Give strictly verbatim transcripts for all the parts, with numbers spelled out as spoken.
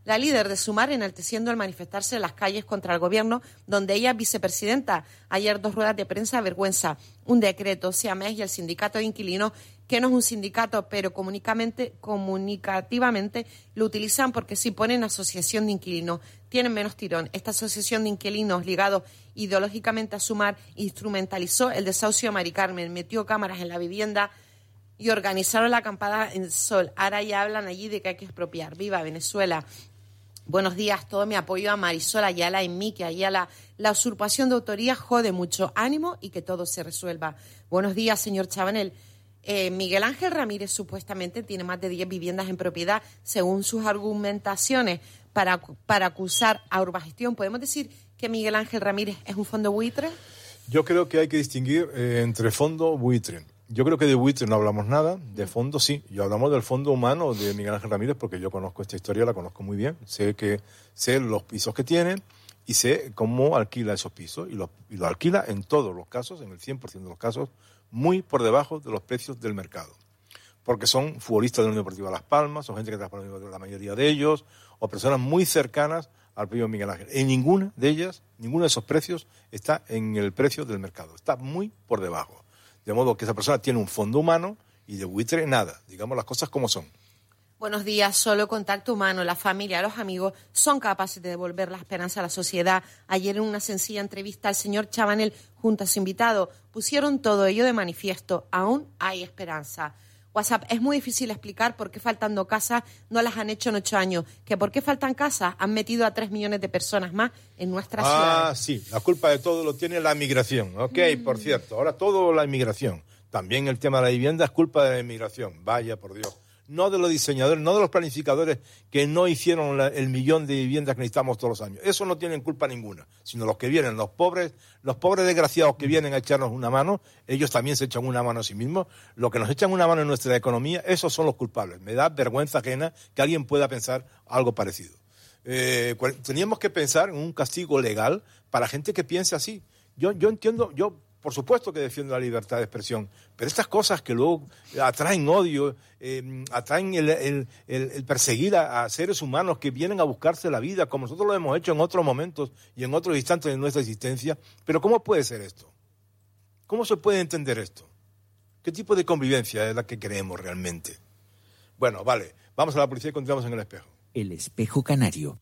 La líder de Sumar enalteciendo el manifestarse en las calles contra el gobierno, donde ella es vicepresidenta. Ayer dos ruedas de prensa, vergüenza. Un decreto, Siamés y el sindicato de inquilinos, que no es un sindicato, pero comunicamente, comunicativamente lo utilizan porque si ponen asociación de inquilinos, tienen menos tirón. Esta asociación de inquilinos ligados ideológicamente a Sumar instrumentalizó el desahucio de Mari Carmen, metió cámaras en la vivienda y organizaron la acampada en Sol. Ahora ya hablan allí de que hay que expropiar. ¡Viva Venezuela! Buenos días, todo mi apoyo a Marisol Ayala y mí, que Ayala, la usurpación de autoría jode mucho. Ánimo y que todo se resuelva. Buenos días, señor Chabanel. Eh, Miguel Ángel Ramírez supuestamente tiene más de diez viviendas en propiedad, según sus argumentaciones, para, para acusar a Urbagestión. ¿Podemos decir que Miguel Ángel Ramírez es un fondo buitre? Yo creo que hay que distinguir eh, entre fondo y buitre. Yo creo que de buitre no hablamos nada, de fondo sí. Yo hablamos del fondo humano de Miguel Ángel Ramírez porque yo conozco esta historia, la conozco muy bien. Sé que sé los pisos que tiene y sé cómo alquila esos pisos. Y los, y los alquila en todos los casos, en el cien por ciento de los casos, muy por debajo de los precios del mercado. Porque son futbolistas de la Unión Deportiva Las Palmas, son gente que trabaja con la mayoría de ellos, o personas muy cercanas al propio Miguel Ángel. En ninguna de ellas, ninguno de esos precios está en el precio del mercado. Está muy por debajo. De modo que esa persona tiene un fondo humano y de buitre nada. Digamos las cosas como son. Buenos días. Solo contacto humano, la familia, los amigos son capaces de devolver la esperanza a la sociedad. Ayer en una sencilla entrevista al señor Chabanel junto a su invitado pusieron todo ello de manifiesto. Aún hay esperanza. WhatsApp, es muy difícil explicar por qué faltando casas no las han hecho en ocho años. Que por qué faltan casas han metido a tres millones de personas más en nuestra ciudad. Ah, sí, la culpa de todo lo tiene la migración. Ok, mm. Por cierto, ahora todo la inmigración. También el tema de la vivienda es culpa de la inmigración. Vaya, por Dios. No de los diseñadores, no de los planificadores que no hicieron la, el millón de viviendas que necesitamos todos los años. Eso no tienen culpa ninguna, sino los que vienen, los pobres, los pobres desgraciados que vienen a echarnos una mano, ellos también se echan una mano a sí mismos. Los que nos echan una mano en nuestra economía, esos son los culpables. Me da vergüenza ajena que alguien pueda pensar algo parecido. Eh, teníamos que pensar en un castigo legal para gente que piense así. Yo, yo entiendo, yo... Por supuesto que defiendo la libertad de expresión, pero estas cosas que luego atraen odio, eh, atraen el, el, el, el perseguir a, a seres humanos que vienen a buscarse la vida, como nosotros lo hemos hecho en otros momentos y en otros instantes de nuestra existencia. Pero ¿cómo puede ser esto? ¿Cómo se puede entender esto? ¿Qué tipo de convivencia es la que queremos realmente? Bueno, vale, vamos a la policía y continuamos en El Espejo. El Espejo Canario.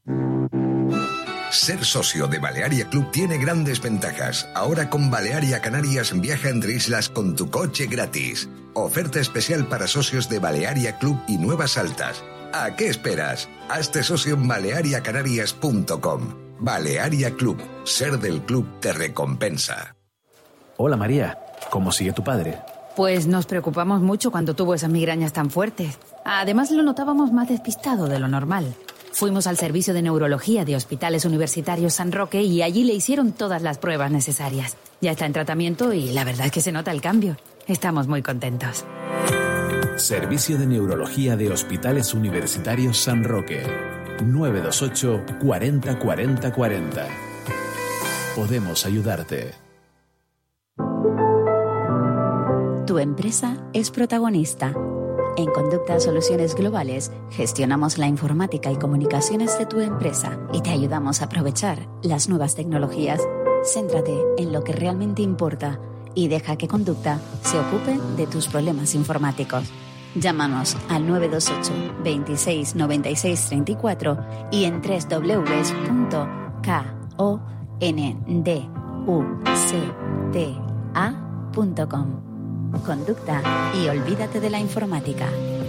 Ser socio de Balearia Club tiene grandes ventajas. Ahora con Balearia Canarias viaja entre islas con tu coche gratis. Oferta especial para socios de Balearia Club y Nuevas Altas. ¿A qué esperas? Hazte socio en balearia canarias punto com. Balearia Club. Ser del club te recompensa. Hola María, ¿cómo sigue tu padre? Pues nos preocupamos mucho cuando tuvo esas migrañas tan fuertes. Además lo notábamos más despistado de lo normal. Fuimos al servicio de neurología de Hospitales Universitarios San Roque y allí le hicieron todas las pruebas necesarias. Ya está en tratamiento y la verdad es que se nota el cambio. Estamos muy contentos. Servicio de Neurología de Hospitales Universitarios San Roque. nueve dos ocho, cuarenta, cuarenta, cuarenta. Podemos ayudarte. Tu empresa es protagonista. En Conducta Soluciones Globales gestionamos la informática y comunicaciones de tu empresa y te ayudamos a aprovechar las nuevas tecnologías. Céntrate en lo que realmente importa y deja que Conducta se ocupe de tus problemas informáticos. Llámanos al nueve dos ocho, veintiséis, noventa y seis, treinta y cuatro y en doble u doble u doble u punto conducta punto com. Conducta y olvídate de la informática.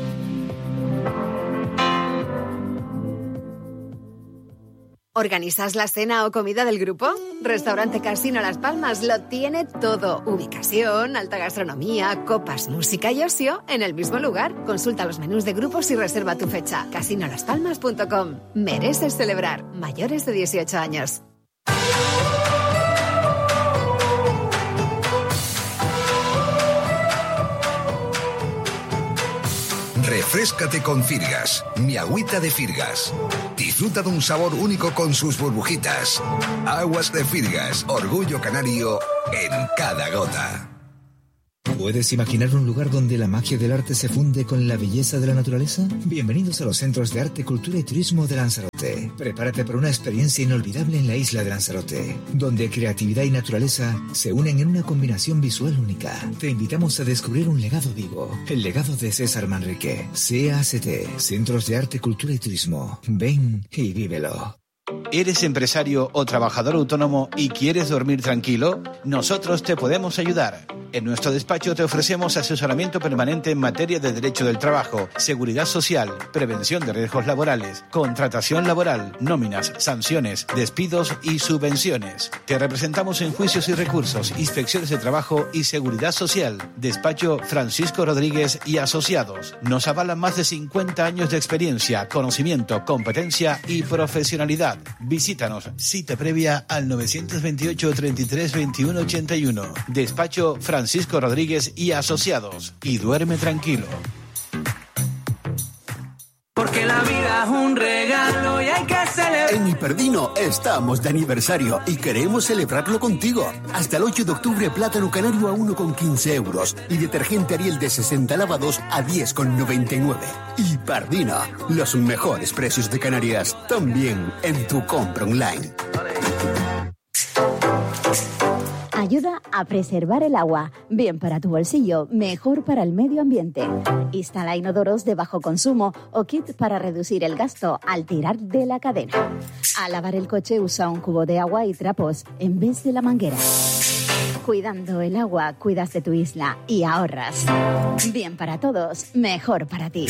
¿Organizas la cena o comida del grupo? Restaurante Casino Las Palmas lo tiene todo. Ubicación, alta gastronomía, copas, música y ocio en el mismo lugar. Consulta los menús de grupos y reserva tu fecha. casino las palmas punto com. Mereces celebrar. Mayores de dieciocho años. Refréscate con Firgas, mi agüita de Firgas. Disfruta de un sabor único con sus burbujitas. Aguas de Firgas, orgullo canario en cada gota. ¿Puedes imaginar un lugar donde la magia del arte se funde con la belleza de la naturaleza? Bienvenidos a los Centros de Arte, Cultura y Turismo de Lanzarote. Prepárate para una experiencia inolvidable en la isla de Lanzarote, donde creatividad y naturaleza se unen en una combinación visual única. Te invitamos a descubrir un legado vivo, el legado de César Manrique. C A C T, Centros de Arte, Cultura y Turismo. Ven y vívelo. ¿Eres empresario o trabajador autónomo y quieres dormir tranquilo? Nosotros te podemos ayudar. En nuestro despacho te ofrecemos asesoramiento permanente en materia de derecho del trabajo, seguridad social, prevención de riesgos laborales, contratación laboral, nóminas, sanciones, despidos y subvenciones. Te representamos en juicios y recursos, inspecciones de trabajo y seguridad social. Despacho Francisco Rodríguez y Asociados. Nos avalan más de cincuenta años de experiencia, conocimiento, competencia y profesionalidad. Visítanos. Cita previa al nueve dos ocho, treinta y tres, veintiuno ochenta y uno. Despacho Francisco Rodríguez y Asociados. Y duerme tranquilo. Porque la vida es un regalo y hay que celebrar. En Hiperdino estamos de aniversario y queremos celebrarlo contigo. Hasta el ocho de octubre, plátano canario a uno con quince euros y detergente Ariel de sesenta lavados a diez con noventa y nueve. Hiperdino, los mejores precios de Canarias, también en tu compra online. Ayuda a preservar el agua. Bien para tu bolsillo, mejor para el medio ambiente. Instala inodoros de bajo consumo o kit para reducir el gasto al tirar de la cadena. Al lavar el coche usa un cubo de agua y trapos en vez de la manguera. Cuidando el agua, cuidas de tu isla y ahorras. Bien para todos, mejor para ti.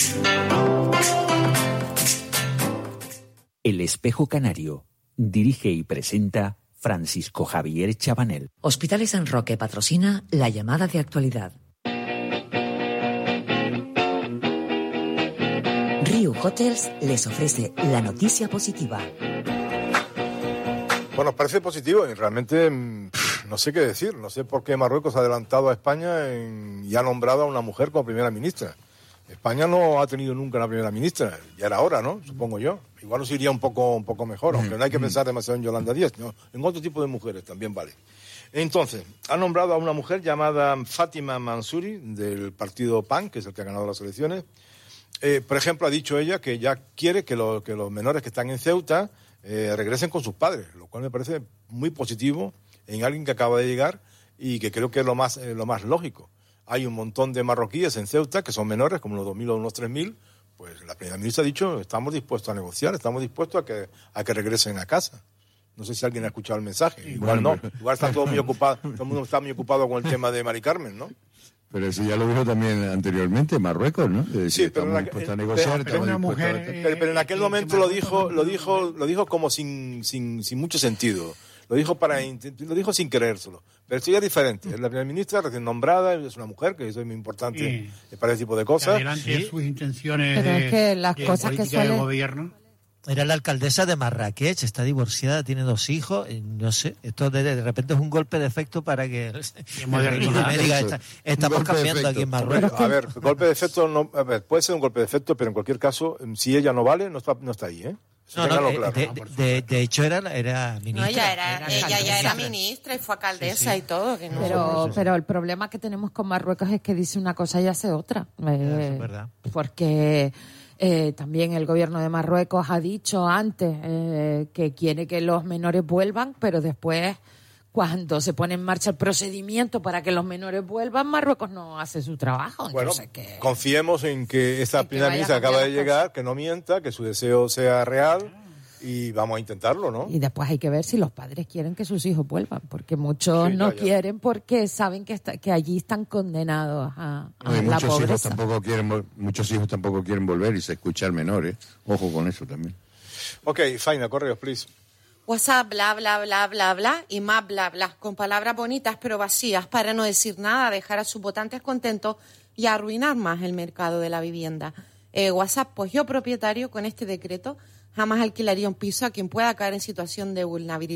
El Espejo Canario. Dirige y presenta Francisco Javier Chabanel. Hospitales San Roque patrocina la llamada de actualidad. Riu Hotels les ofrece la noticia positiva. Bueno, parece positivo y realmente pff, no sé qué decir. No sé por qué Marruecos ha adelantado a España en, y ha nombrado a una mujer como primera ministra. España no ha tenido nunca una primera ministra, ya era hora, ¿no? Supongo yo. Igual nos iría un poco, un poco mejor, aunque no hay que pensar demasiado en Yolanda Díaz, ¿no? En otro tipo de mujeres también vale. Entonces, ha nombrado a una mujer llamada Fátima Mansouri, del partido P A N, que es el que ha ganado las elecciones. Eh, por ejemplo, ha dicho ella que ya quiere que, lo, que los menores que están en Ceuta eh, regresen con sus padres, lo cual me parece muy positivo en alguien que acaba de llegar y que creo que es lo más, eh, lo más lógico. Hay un montón de marroquíes en Ceuta que son menores, como unos dos mil o unos tres mil. Pues la primera ministra ha dicho, estamos dispuestos a negociar, estamos dispuestos a que, a que regresen a casa. No sé si alguien ha escuchado el mensaje. Igual bueno, no. pero... Igual está todo muy ocupado, todo el mundo está muy ocupado con el tema de Mari Carmen, ¿no? Pero eso ya lo dijo también anteriormente Marruecos, ¿no? Es decir, sí, pero, estamos en, dispuestos a negociar, pero, una mujer, a... pero, pero en aquel eh, momento lo dijo, lo dijo, lo dijo como sin, sin, sin mucho sentido. Lo dijo para, lo dijo sin querérselo. Pero esto ya es diferente. Es la primera ministra recién nombrada, es una mujer, que eso es muy importante sí. para ese tipo de cosas. Adelante ¿sí? sus intenciones pero es que las de cosas que suele... del gobierno. Era la alcaldesa de Marrakech, está divorciada, tiene dos hijos, no sé, esto de, de repente es un golpe de efecto para que América está, estamos cambiando aquí en Marruecos. A ver, golpe de efecto, no, a ver, puede ser un golpe de efecto, pero en cualquier caso, si ella no vale, no está, no está ahí, ¿eh? No, no, claro. de, de, de, de hecho era, era ministra. No, ella, era, era ella ya era ministra y fue alcaldesa sí, sí. y todo. Que no pero, sí, sí. pero el problema que tenemos con Marruecos es que dice una cosa y hace otra. Eh, Eso es verdad. Porque eh, también el gobierno de Marruecos ha dicho antes eh, que quiere que los menores vuelvan, pero después, cuando se pone en marcha el procedimiento para que los menores vuelvan, Marruecos no hace su trabajo. Bueno, entonces, que, confiemos en que esta primera ministra acaba de llegar, que no mienta, que su deseo sea real y vamos a intentarlo, ¿no? Y después hay que ver si los padres quieren que sus hijos vuelvan, porque muchos sí, no ya, ya. quieren porque saben que está, que allí están condenados a, a no, la muchos pobreza. Hijos tampoco quieren, muchos hijos tampoco quieren volver y se escuchan menores. Ojo con eso también. Ok, Faina, correos, please. WhatsApp, bla, bla, bla, bla, bla, y más bla, bla, con palabras bonitas pero vacías para no decir nada, dejar a sus votantes contentos y arruinar más el mercado de la vivienda. Eh, WhatsApp, pues yo propietario con este decreto jamás alquilaría un piso a quien pueda caer en situación de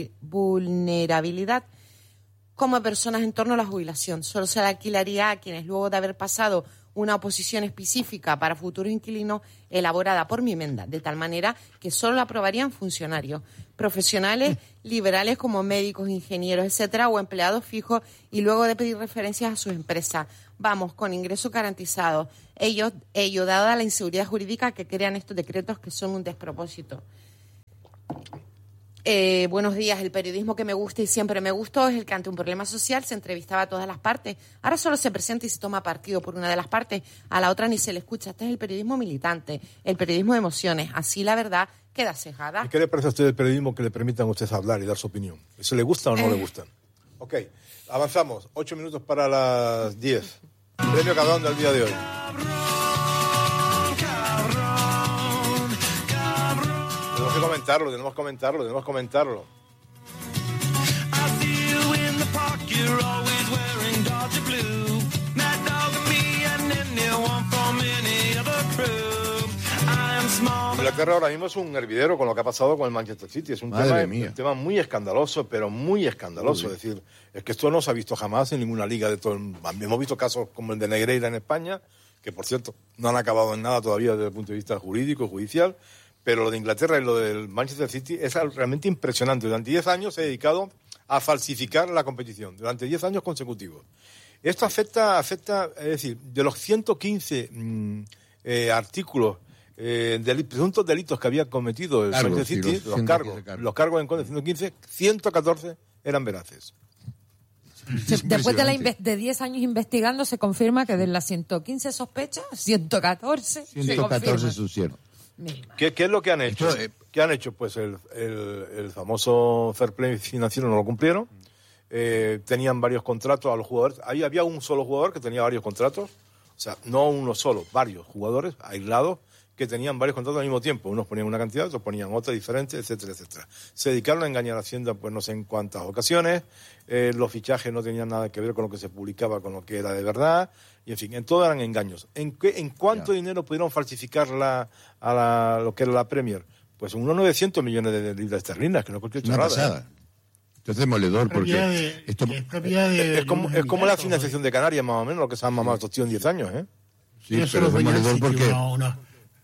vulnerabilidad como personas en torno a la jubilación. Solo se la alquilaría a quienes luego de haber pasado una oposición específica para futuros inquilinos elaborada por Mimenda, de tal manera que solo la aprobarían funcionarios, profesionales liberales como médicos, ingenieros, etcétera, o empleados fijos, y luego de pedir referencias a sus empresas. Vamos, con ingresos garantizados. Ellos, ello, dada la inseguridad jurídica que crean estos decretos, que son un despropósito. Eh, buenos días. El periodismo que me gusta y siempre me gustó es el que ante un problema social se entrevistaba a todas las partes. Ahora solo se presenta y se toma partido por una de las partes, a la otra ni se le escucha. Este es el periodismo militante, el periodismo de emociones. Así la verdad queda cejada. ¿Y qué le parece a usted el periodismo que le permitan a usted hablar y dar su opinión? ¿Eso le gusta o no eh. le gusta? Ok, avanzamos. Ocho minutos para las diez. Premio Cabrón del día de hoy. Tenemos que comentarlo, tenemos que comentarlo, tenemos que comentarlo. Inglaterra ahora mismo es un hervidero con lo que ha pasado con el Manchester City. Es un, tema, un tema muy escandaloso, pero muy escandaloso. Uy. Es decir, es que esto no se ha visto jamás en ninguna liga de todo el... Hemos visto casos como el de Negreira en España, que por cierto no han acabado en nada todavía desde el punto de vista jurídico, judicial, pero lo de Inglaterra y lo del Manchester City es realmente impresionante. Durante diez años se ha dedicado a falsificar la competición, durante diez años consecutivos. Esto afecta, afecta, es decir, de los ciento quince mmm, eh, artículos, eh, del, presuntos delitos que había cometido el Cargos, Manchester City, sí, los, los cargos, cargos, los cargos en contra de ciento quince, ciento catorce eran veraces. Después de, la inve- de diez años investigando, se confirma que de las ciento quince sospechas, ciento catorce ciento catorce suscieron. ¿Qué, ¿Qué es lo que han hecho? Esto, eh, ¿Qué han hecho? Pues el, el, el famoso fair play financiero no lo cumplieron. Eh, tenían varios contratos a los jugadores. Ahí había un solo jugador que tenía varios contratos. O sea, no uno solo, varios jugadores aislados que tenían varios contratos al mismo tiempo. Unos ponían una cantidad, otros ponían otra diferente, etcétera, etcétera. Se dedicaron a engañar a Hacienda, pues no sé en cuántas ocasiones. Eh, los fichajes no tenían nada que ver con lo que se publicaba, con lo que era de verdad. Y en fin, en todo eran engaños. ¿En, qué, en cuánto yeah. dinero pudieron falsificar la, a la, lo que era la Premier? Pues unos novecientos millones de libras esterlinas, que no cualquier chorrada. ¿Eh? Esto es demoledor porque de, esto es, de es como, es como la financiación de Canarias, más o menos, lo que se han mamado estos tíos en diez años, ¿eh? Sí, pero es demoledor porque una, una...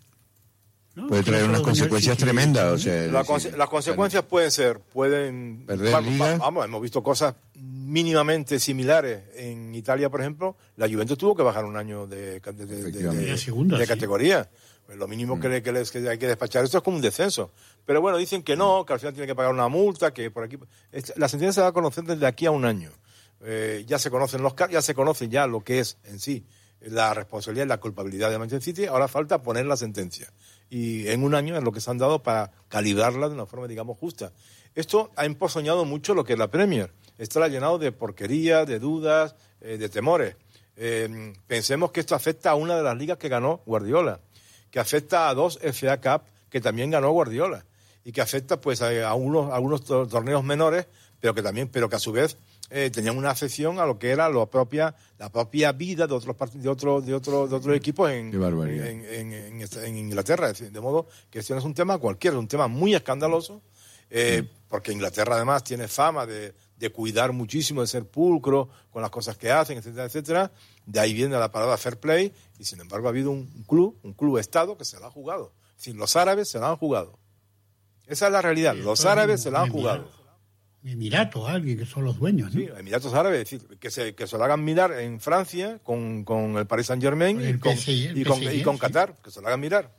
¿No? puede traer unas consecuencias tremendas. O sea, la conse- las consecuencias claro. pueden ser, pueden... Perder vamos, liga. vamos, hemos visto cosas mínimamente similares. En Italia, por ejemplo, la Juventus tuvo que bajar un año de, de, de, de, de, segunda, de sí. categoría. Pues lo mínimo mm. que, que, les, que hay que despachar esto es como un descenso. Pero bueno, dicen que no, que al final tiene que pagar una multa, que por aquí... La sentencia se va a conocer desde aquí a un año. Eh, ya se conocen los ya se conoce ya lo que es en sí la responsabilidad y la culpabilidad de Manchester City. Ahora falta poner la sentencia. Y en un año es lo que se han dado para calibrarla de una forma, digamos, justa. Esto ha empozoñado mucho lo que es la Premier. Esto la ha llenado de porquería, de dudas, eh, de temores. Eh, pensemos que esto afecta a una de las ligas que ganó Guardiola, que afecta a dos F A Cup que también ganó Guardiola, y que afecta pues a, a unos, a algunos torneos menores, pero que también, pero que a su vez eh, tenían una afección a lo que era lo propia, la propia vida de otros de otros de otros de otros equipos en, en, en, en, en Inglaterra. De modo que esto no es un tema cualquiera, es un tema muy escandaloso, eh, porque Inglaterra además tiene fama de, de cuidar muchísimo, de ser pulcro con las cosas que hacen, etcétera, etcétera. De ahí viene la palabra fair play, y sin embargo ha habido un club, un club estado que se la ha jugado. Sin los árabes se la han jugado. Esa es la realidad. Sí, los árabes se la han jugado. Emiratos, alguien que son los dueños, ¿no? Sí, Emiratos Árabes, es decir, que se, que se lo hagan mirar en Francia con, con el Paris Saint-Germain y con, P S I, y con, P S I, y con sí. Qatar, que se lo hagan mirar.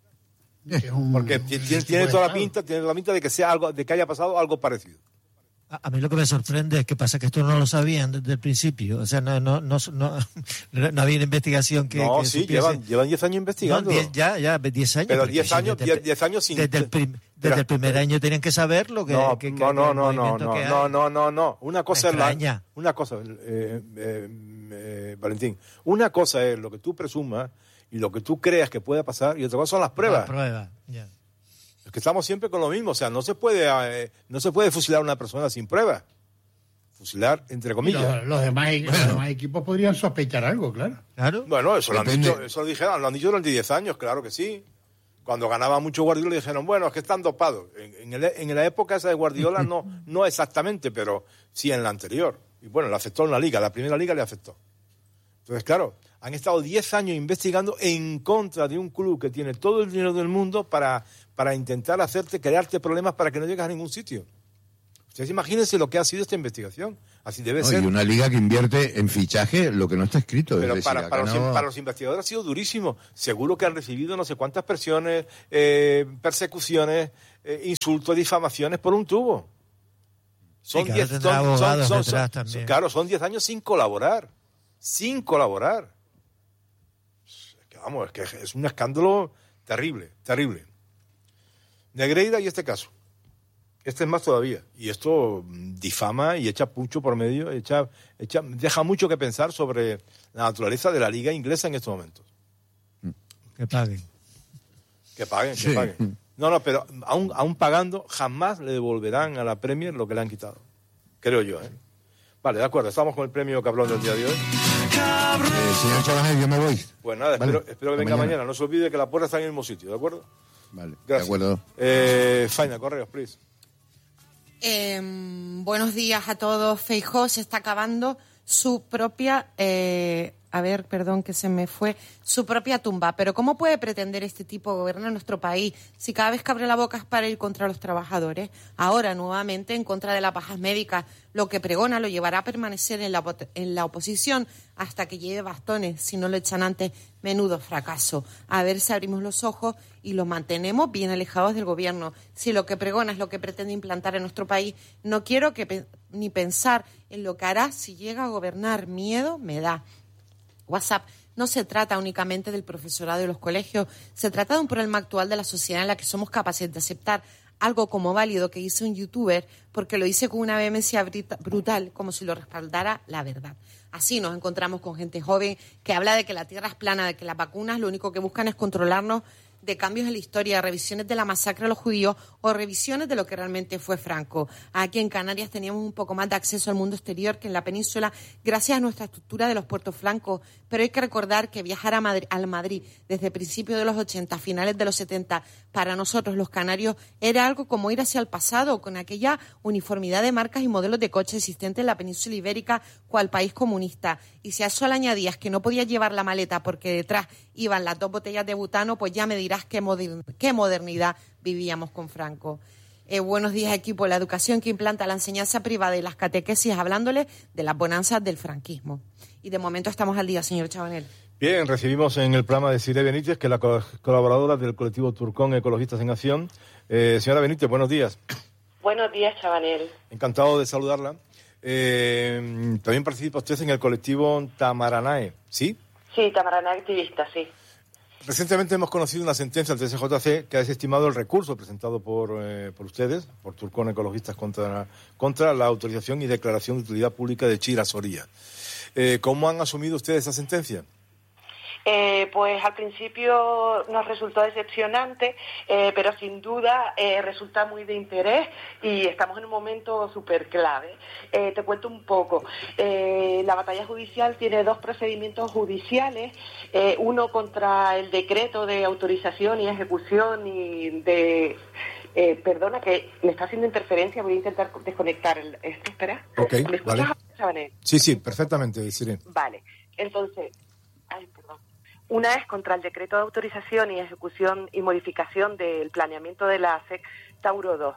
Un, Porque tiene, tiene toda la pinta, tiene la pinta de que sea algo, de que haya pasado algo parecido. A mí lo que me sorprende es que pasa que esto no lo sabían desde el principio. O sea, no no no no, no había una investigación que... No, que sí, llevan, llevan diez años investigando. No, diez, ya, ya, diez años. Pero diez años, diez, diez años sin... Desde el, prim, desde pero, el primer año tenían que saber lo que... No, que, no, no, no, no, no, no, no, no, no. Una cosa es la... Una cosa, eh, eh, eh, Valentín, una cosa es lo que tú presumas y lo que tú creas que pueda pasar, y otra cosa son las pruebas. Las pruebas, ya. Es que estamos siempre con lo mismo. O sea, no se puede, eh, no se puede fusilar a una persona sin pruebas. Fusilar, entre comillas. Los, los, demás, bueno. los demás equipos podrían sospechar algo, claro. Claro. Bueno, eso lo han dicho, eso lo dijeron, lo han dicho durante diez años, claro que sí. Cuando ganaba mucho Guardiola dijeron, bueno, es que están dopados. En, en, el, en la época esa de Guardiola no, no exactamente, pero sí en la anterior. Y bueno, le afectó en la liga, la primera liga le afectó. Entonces, claro, Han estado diez años investigando en contra de un club que tiene todo el dinero del mundo para, para intentar hacerte, crearte problemas para que no llegues a ningún sitio. Ustedes imagínense lo que ha sido esta investigación. Así debe no, ser. Y una liga que invierte en fichaje lo que no está escrito. Pero es para, decir, para, acá los, no... para los investigadores ha sido durísimo. Seguro que han recibido no sé cuántas presiones, eh, persecuciones, eh, insultos, difamaciones por un tubo. Son sí, diez, son, son, son, son, también. Claro, son diez años sin colaborar. Sin colaborar. Es que, vamos, es que es un escándalo terrible, terrible. Negreira y este caso. Este es más todavía. Y esto difama y echa mucho por medio, echa, echa, deja mucho que pensar sobre la naturaleza de la liga inglesa en estos momentos. Que paguen. Que paguen, que Sí. paguen. No, no, pero aún, aún pagando, jamás le devolverán a la Premier lo que le han quitado. Creo yo, ¿eh? Vale, de acuerdo. Estamos con el premio Cabrón del día de hoy. Eh, señor Chabanel, yo me voy. Pues nada, Vale. espero, espero que venga mañana. mañana. No se olvide que la puerta está en el mismo sitio, ¿de acuerdo? Vale, Gracias. de acuerdo. Eh, Faina, correos, please. Eh, buenos días a todos. Feijóo se está acabando su propia, eh, a ver, perdón que se me fue, su propia tumba. Pero ¿cómo puede pretender este tipo gobernar nuestro país si cada vez que abre la boca es para ir contra los trabajadores? Ahora, nuevamente, en contra de las bajas médicas. Lo que pregona lo llevará a permanecer en la, en la oposición hasta que lleve bastones, si no lo echan antes. Menudo fracaso. A ver si abrimos los ojos y los mantenemos bien alejados del gobierno. Si lo que pregona es lo que pretende implantar en nuestro país, no quiero que pe- ni pensar en lo que hará si llega a gobernar. Miedo me da. WhatsApp no se trata únicamente del profesorado de los colegios, se trata de un problema actual de la sociedad en la que somos capaces de aceptar algo como válido que dice un youtuber porque lo dice con una vehemencia brutal, como si lo respaldara la verdad. Así nos encontramos con gente joven que habla de que la tierra es plana, de que las vacunas lo único que buscan es controlarnos, de cambios en la historia, revisiones de la masacre a los judíos o revisiones de lo que realmente fue Franco. Aquí en Canarias teníamos un poco más de acceso al mundo exterior que en la península gracias a nuestra estructura de los puertos flancos, pero hay que recordar que viajar a Madrid, al Madrid desde principios de los ochenta, finales de los setenta, para nosotros los canarios era algo como ir hacia el pasado, con aquella uniformidad de marcas y modelos de coche existentes en la península ibérica cual país comunista. Y si a eso le añadías que no podías llevar la maleta porque detrás iban las dos botellas de butano, pues ya me dirás qué, moder- qué modernidad vivíamos con Franco. Eh, buenos días, equipo. La educación que implanta la enseñanza privada y las catequesis hablándoles de las bonanzas del franquismo. Y de momento estamos al día, señor Chabanel. Bien, recibimos en el programa de Siré Benítez, que es la co- colaboradora del colectivo Turcón Ecologistas en Acción. Eh, señora Benítez, buenos días. Buenos días, Chabanel. Encantado de saludarla. Eh, también participa usted en el colectivo Tamaranae, ¿sí? Sí, Tamarana activista, sí. Recientemente hemos conocido una sentencia del T C J C que ha desestimado el recurso presentado por, eh, por ustedes, por Turcón Ecologistas, contra, contra la autorización y declaración de utilidad pública de Chira Soria. Eh, ¿Cómo han asumido ustedes esa sentencia? Eh, pues al principio nos resultó decepcionante, eh, pero sin duda eh, resulta muy de interés y estamos en un momento súper clave. Eh, te cuento un poco. Eh, la batalla judicial tiene dos procedimientos judiciales, eh, uno contra el decreto de autorización y ejecución y de... Eh, perdona, que me está haciendo interferencia, voy a intentar desconectar el, esto, espera. Ok, ¿Me escuchas vale. ahora, Chabanel? Sí, sí, perfectamente, Siré. Vale, entonces, ay, perdón. Una es contra el decreto de autorización y ejecución y modificación del planeamiento de la A S E C Tauro dos.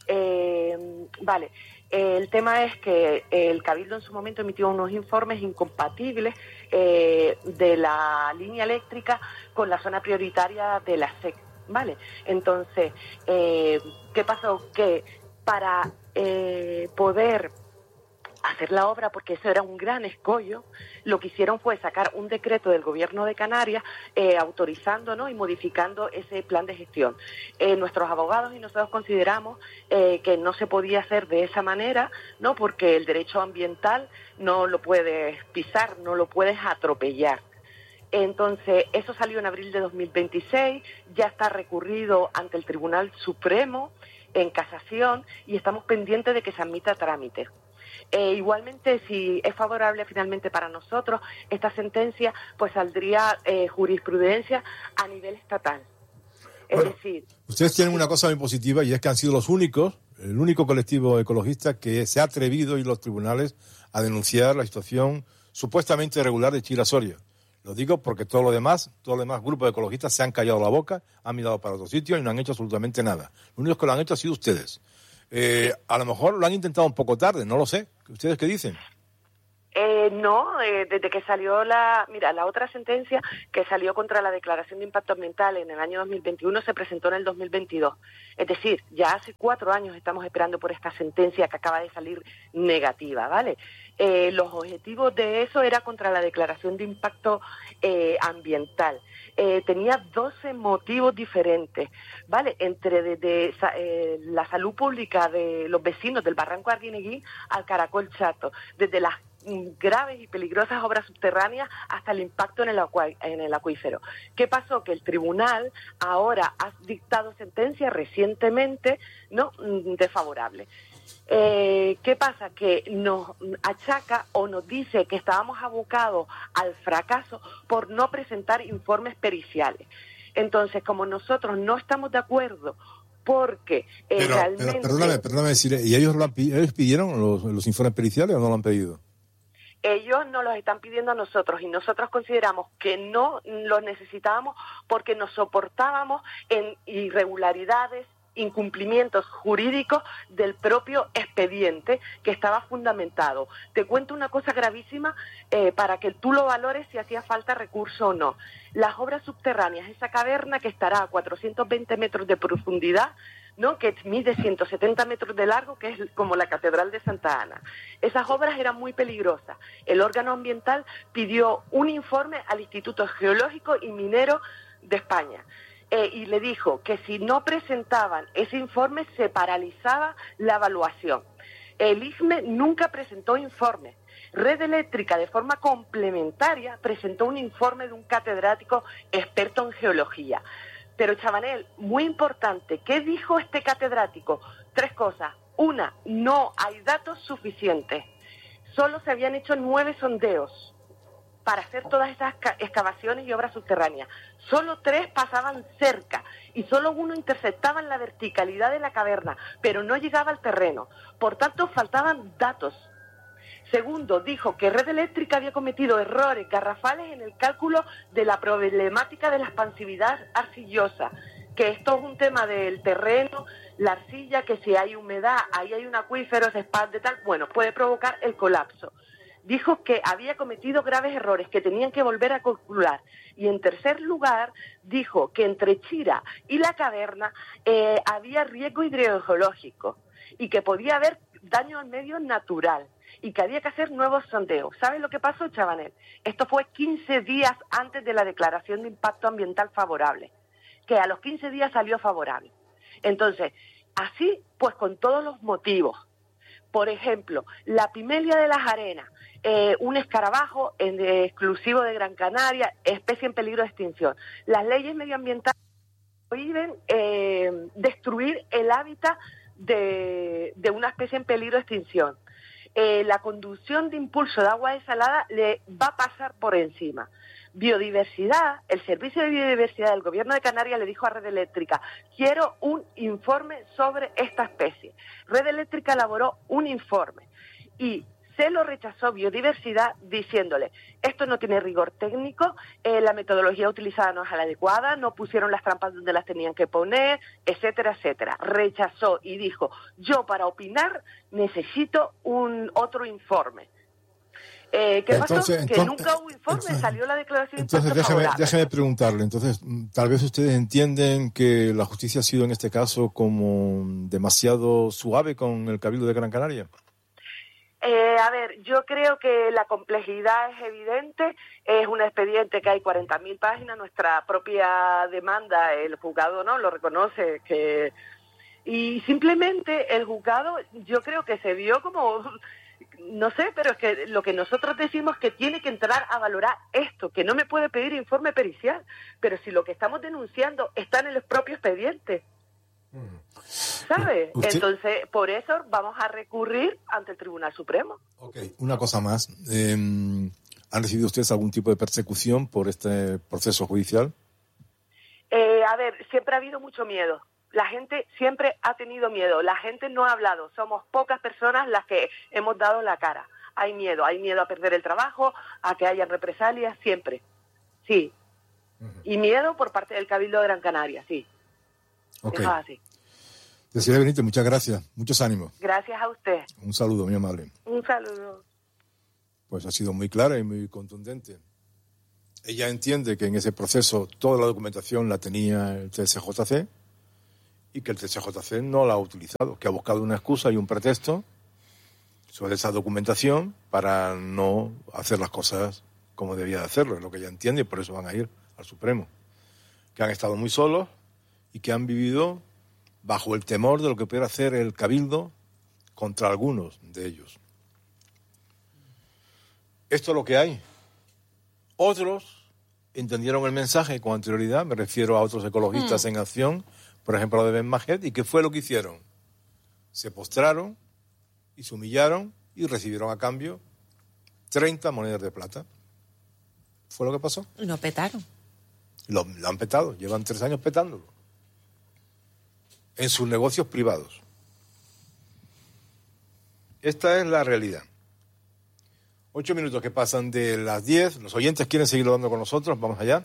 Eh, vale, el tema es que el Cabildo en su momento emitió unos informes incompatibles eh, de la línea eléctrica con la zona prioritaria de la A S E C. Vale, entonces, eh, ¿qué pasó? Que para eh, poder hacer la obra, porque eso era un gran escollo, lo que hicieron fue sacar un decreto del Gobierno de Canarias eh, autorizando, ¿no?, y modificando ese plan de gestión. Eh, nuestros abogados y nosotros consideramos eh, que no se podía hacer de esa manera, ¿no?, porque el derecho ambiental no lo puedes pisar, no lo puedes atropellar. Entonces, eso salió en abril de dos mil veintiséis, ya está recurrido ante el Tribunal Supremo en casación y estamos pendientes de que se admita a trámite. Eh, igualmente, si es favorable finalmente para nosotros, esta sentencia pues saldría eh, jurisprudencia a nivel estatal. Es Bueno, decir... Ustedes tienen una cosa muy positiva y es que han sido los únicos, el único colectivo ecologista que se ha atrevido a ir a los tribunales a denunciar la situación supuestamente irregular de Chira Soria. Lo digo porque todo lo demás, todos los demás grupos de ecologistas se han callado la boca, han mirado para otro sitio y no han hecho absolutamente nada. Lo único que lo han hecho ha sido ustedes. Eh, a lo mejor lo han intentado un poco tarde, no lo sé. ¿Ustedes qué dicen? Eh, no, eh, desde que salió la... Mira, la otra sentencia que salió contra la declaración de impacto ambiental en el año dos mil veintiuno se presentó en el dos mil veintidós. Es decir, ya hace cuatro años estamos esperando por esta sentencia que acaba de salir negativa, ¿vale? Eh, los objetivos de eso era contra la declaración de impacto eh, ambiental. Eh, tenía doce motivos diferentes, ¿vale? Entre desde eh, la salud pública de los vecinos del Barranco Arguineguín al Caracol Chato, desde las graves y peligrosas obras subterráneas hasta el impacto en el, acu- en el acuífero. ¿Qué pasó? Que el tribunal ahora ha dictado sentencia recientemente, ¿no?, desfavorable. Eh, ¿Qué pasa? Que nos achaca o nos dice que estábamos abocados al fracaso por no presentar informes periciales. Entonces, como nosotros no estamos de acuerdo porque eh, pero, realmente... Pero perdóname, perdóname decir, ¿y ellos, lo han, ellos pidieron los, los informes periciales o no lo han pedido? Ellos nos los están pidiendo a nosotros y nosotros consideramos que no los necesitábamos porque nos soportábamos en irregularidades, incumplimientos jurídicos del propio expediente que estaba fundamentado. Te cuento una cosa gravísima eh, para que tú lo valores si hacía falta recurso o no. Las obras subterráneas, esa caverna que estará a cuatrocientos veinte metros de profundidad, ¿no?, que mide ciento setenta metros de largo, que es como la Catedral de Santa Ana. Esas obras eran muy peligrosas. El órgano ambiental pidió un informe al Instituto Geológico y Minero de España. Eh, y le dijo que si no presentaban ese informe se paralizaba la evaluación. El I G M E nunca presentó informe. Red Eléctrica, de forma complementaria, presentó un informe de un catedrático experto en geología. Pero, Chabanel, muy importante, ¿qué dijo este catedrático? Tres cosas. Una, no hay datos suficientes. Solo se habían hecho nueve sondeos para hacer todas esas excavaciones y obras subterráneas. Solo tres pasaban cerca y solo uno interceptaba en la verticalidad de la caverna, pero no llegaba al terreno. Por tanto, faltaban datos. Segundo, dijo que Red Eléctrica había cometido errores garrafales en el cálculo de la problemática de la expansividad arcillosa, que esto es un tema del terreno, la arcilla, que si hay humedad, ahí hay un acuífero, se expande tal, bueno, puede provocar el colapso. Dijo que había cometido graves errores, que tenían que volver a calcular. Y en tercer lugar, dijo que entre Chira y la caverna eh, había riesgo hidrogeológico y que podía haber daño al medio natural y que había que hacer nuevos sondeos. ¿Sabes lo que pasó, Chabanel? Esto fue quince días antes de la declaración de impacto ambiental favorable, que a los quince días salió favorable. Entonces, así, pues con todos los motivos. Por ejemplo, la pimelia de las arenas, eh, un escarabajo en, de, exclusivo de Gran Canaria, especie en peligro de extinción. Las leyes medioambientales prohíben eh, destruir el hábitat de, de una especie en peligro de extinción. Eh, la conducción de impulso de agua desalada le va a pasar por encima. Biodiversidad, el Servicio de Biodiversidad del Gobierno de Canarias le dijo a Red Eléctrica, quiero un informe sobre esta especie. Red Eléctrica elaboró un informe y se lo rechazó Biodiversidad diciéndole, esto no tiene rigor técnico, eh, la metodología utilizada no es la adecuada, no pusieron las trampas donde las tenían que poner, etcétera, etcétera. Rechazó y dijo, yo para opinar necesito un otro informe. Eh, ¿Qué entonces, pasó? Entonces, que nunca hubo informe, entonces, salió la declaración. Entonces, déjeme, déjeme preguntarle, entonces, tal vez ustedes entienden que la justicia ha sido en este caso como demasiado suave con el Cabildo de Gran Canaria. Eh, a ver, yo creo que la complejidad es evidente, es un expediente que hay cuarenta mil páginas, nuestra propia demanda, el juzgado no lo reconoce, que y simplemente el juzgado yo creo que se vio como, no sé, pero es que lo que nosotros decimos que tiene que entrar a valorar esto, que no me puede pedir informe pericial, pero si lo que estamos denunciando está en el propio expediente. ¿Sabe? ¿Usted? Entonces, por eso vamos a recurrir ante el Tribunal Supremo. Ok, una cosa más. Eh, ¿Han recibido ustedes algún tipo de persecución por este proceso judicial? Eh, a ver, siempre ha habido mucho miedo. La gente siempre ha tenido miedo. La gente no ha hablado. Somos pocas personas las que hemos dado la cara. Hay miedo. Hay miedo a perder el trabajo, a que haya represalias, siempre. sí. Uh-huh. Y miedo por parte del Cabildo de Gran Canaria, sí. Ok. Eso es así. Cecilia Benítez, muchas gracias. Muchos ánimos. Gracias a usted. Un saludo, muy amable. Un saludo. Pues ha sido muy clara y muy contundente. Ella entiende que en ese proceso toda la documentación la tenía el T S J C y que el T S J C no la ha utilizado, que ha buscado una excusa y un pretexto sobre esa documentación para no hacer las cosas como debía de hacerlo, es lo que ella entiende, y por eso van a ir al Supremo. Que han estado muy solos y que han vivido bajo el temor de lo que pudiera hacer el Cabildo contra algunos de ellos. Esto es lo que hay. Otros entendieron el mensaje con anterioridad, me refiero a otros ecologistas mm. en acción, por ejemplo, de Ben Mahed, ¿y qué fue lo que hicieron? Se postraron y se humillaron y recibieron a cambio treinta monedas de plata. ¿Fue lo que pasó? Lo petaron. Lo, lo han petado, llevan tres años petándolo. En sus negocios privados. Esta es la realidad. Ocho minutos que pasan de las diez. Los oyentes quieren seguir hablando con nosotros. Vamos allá.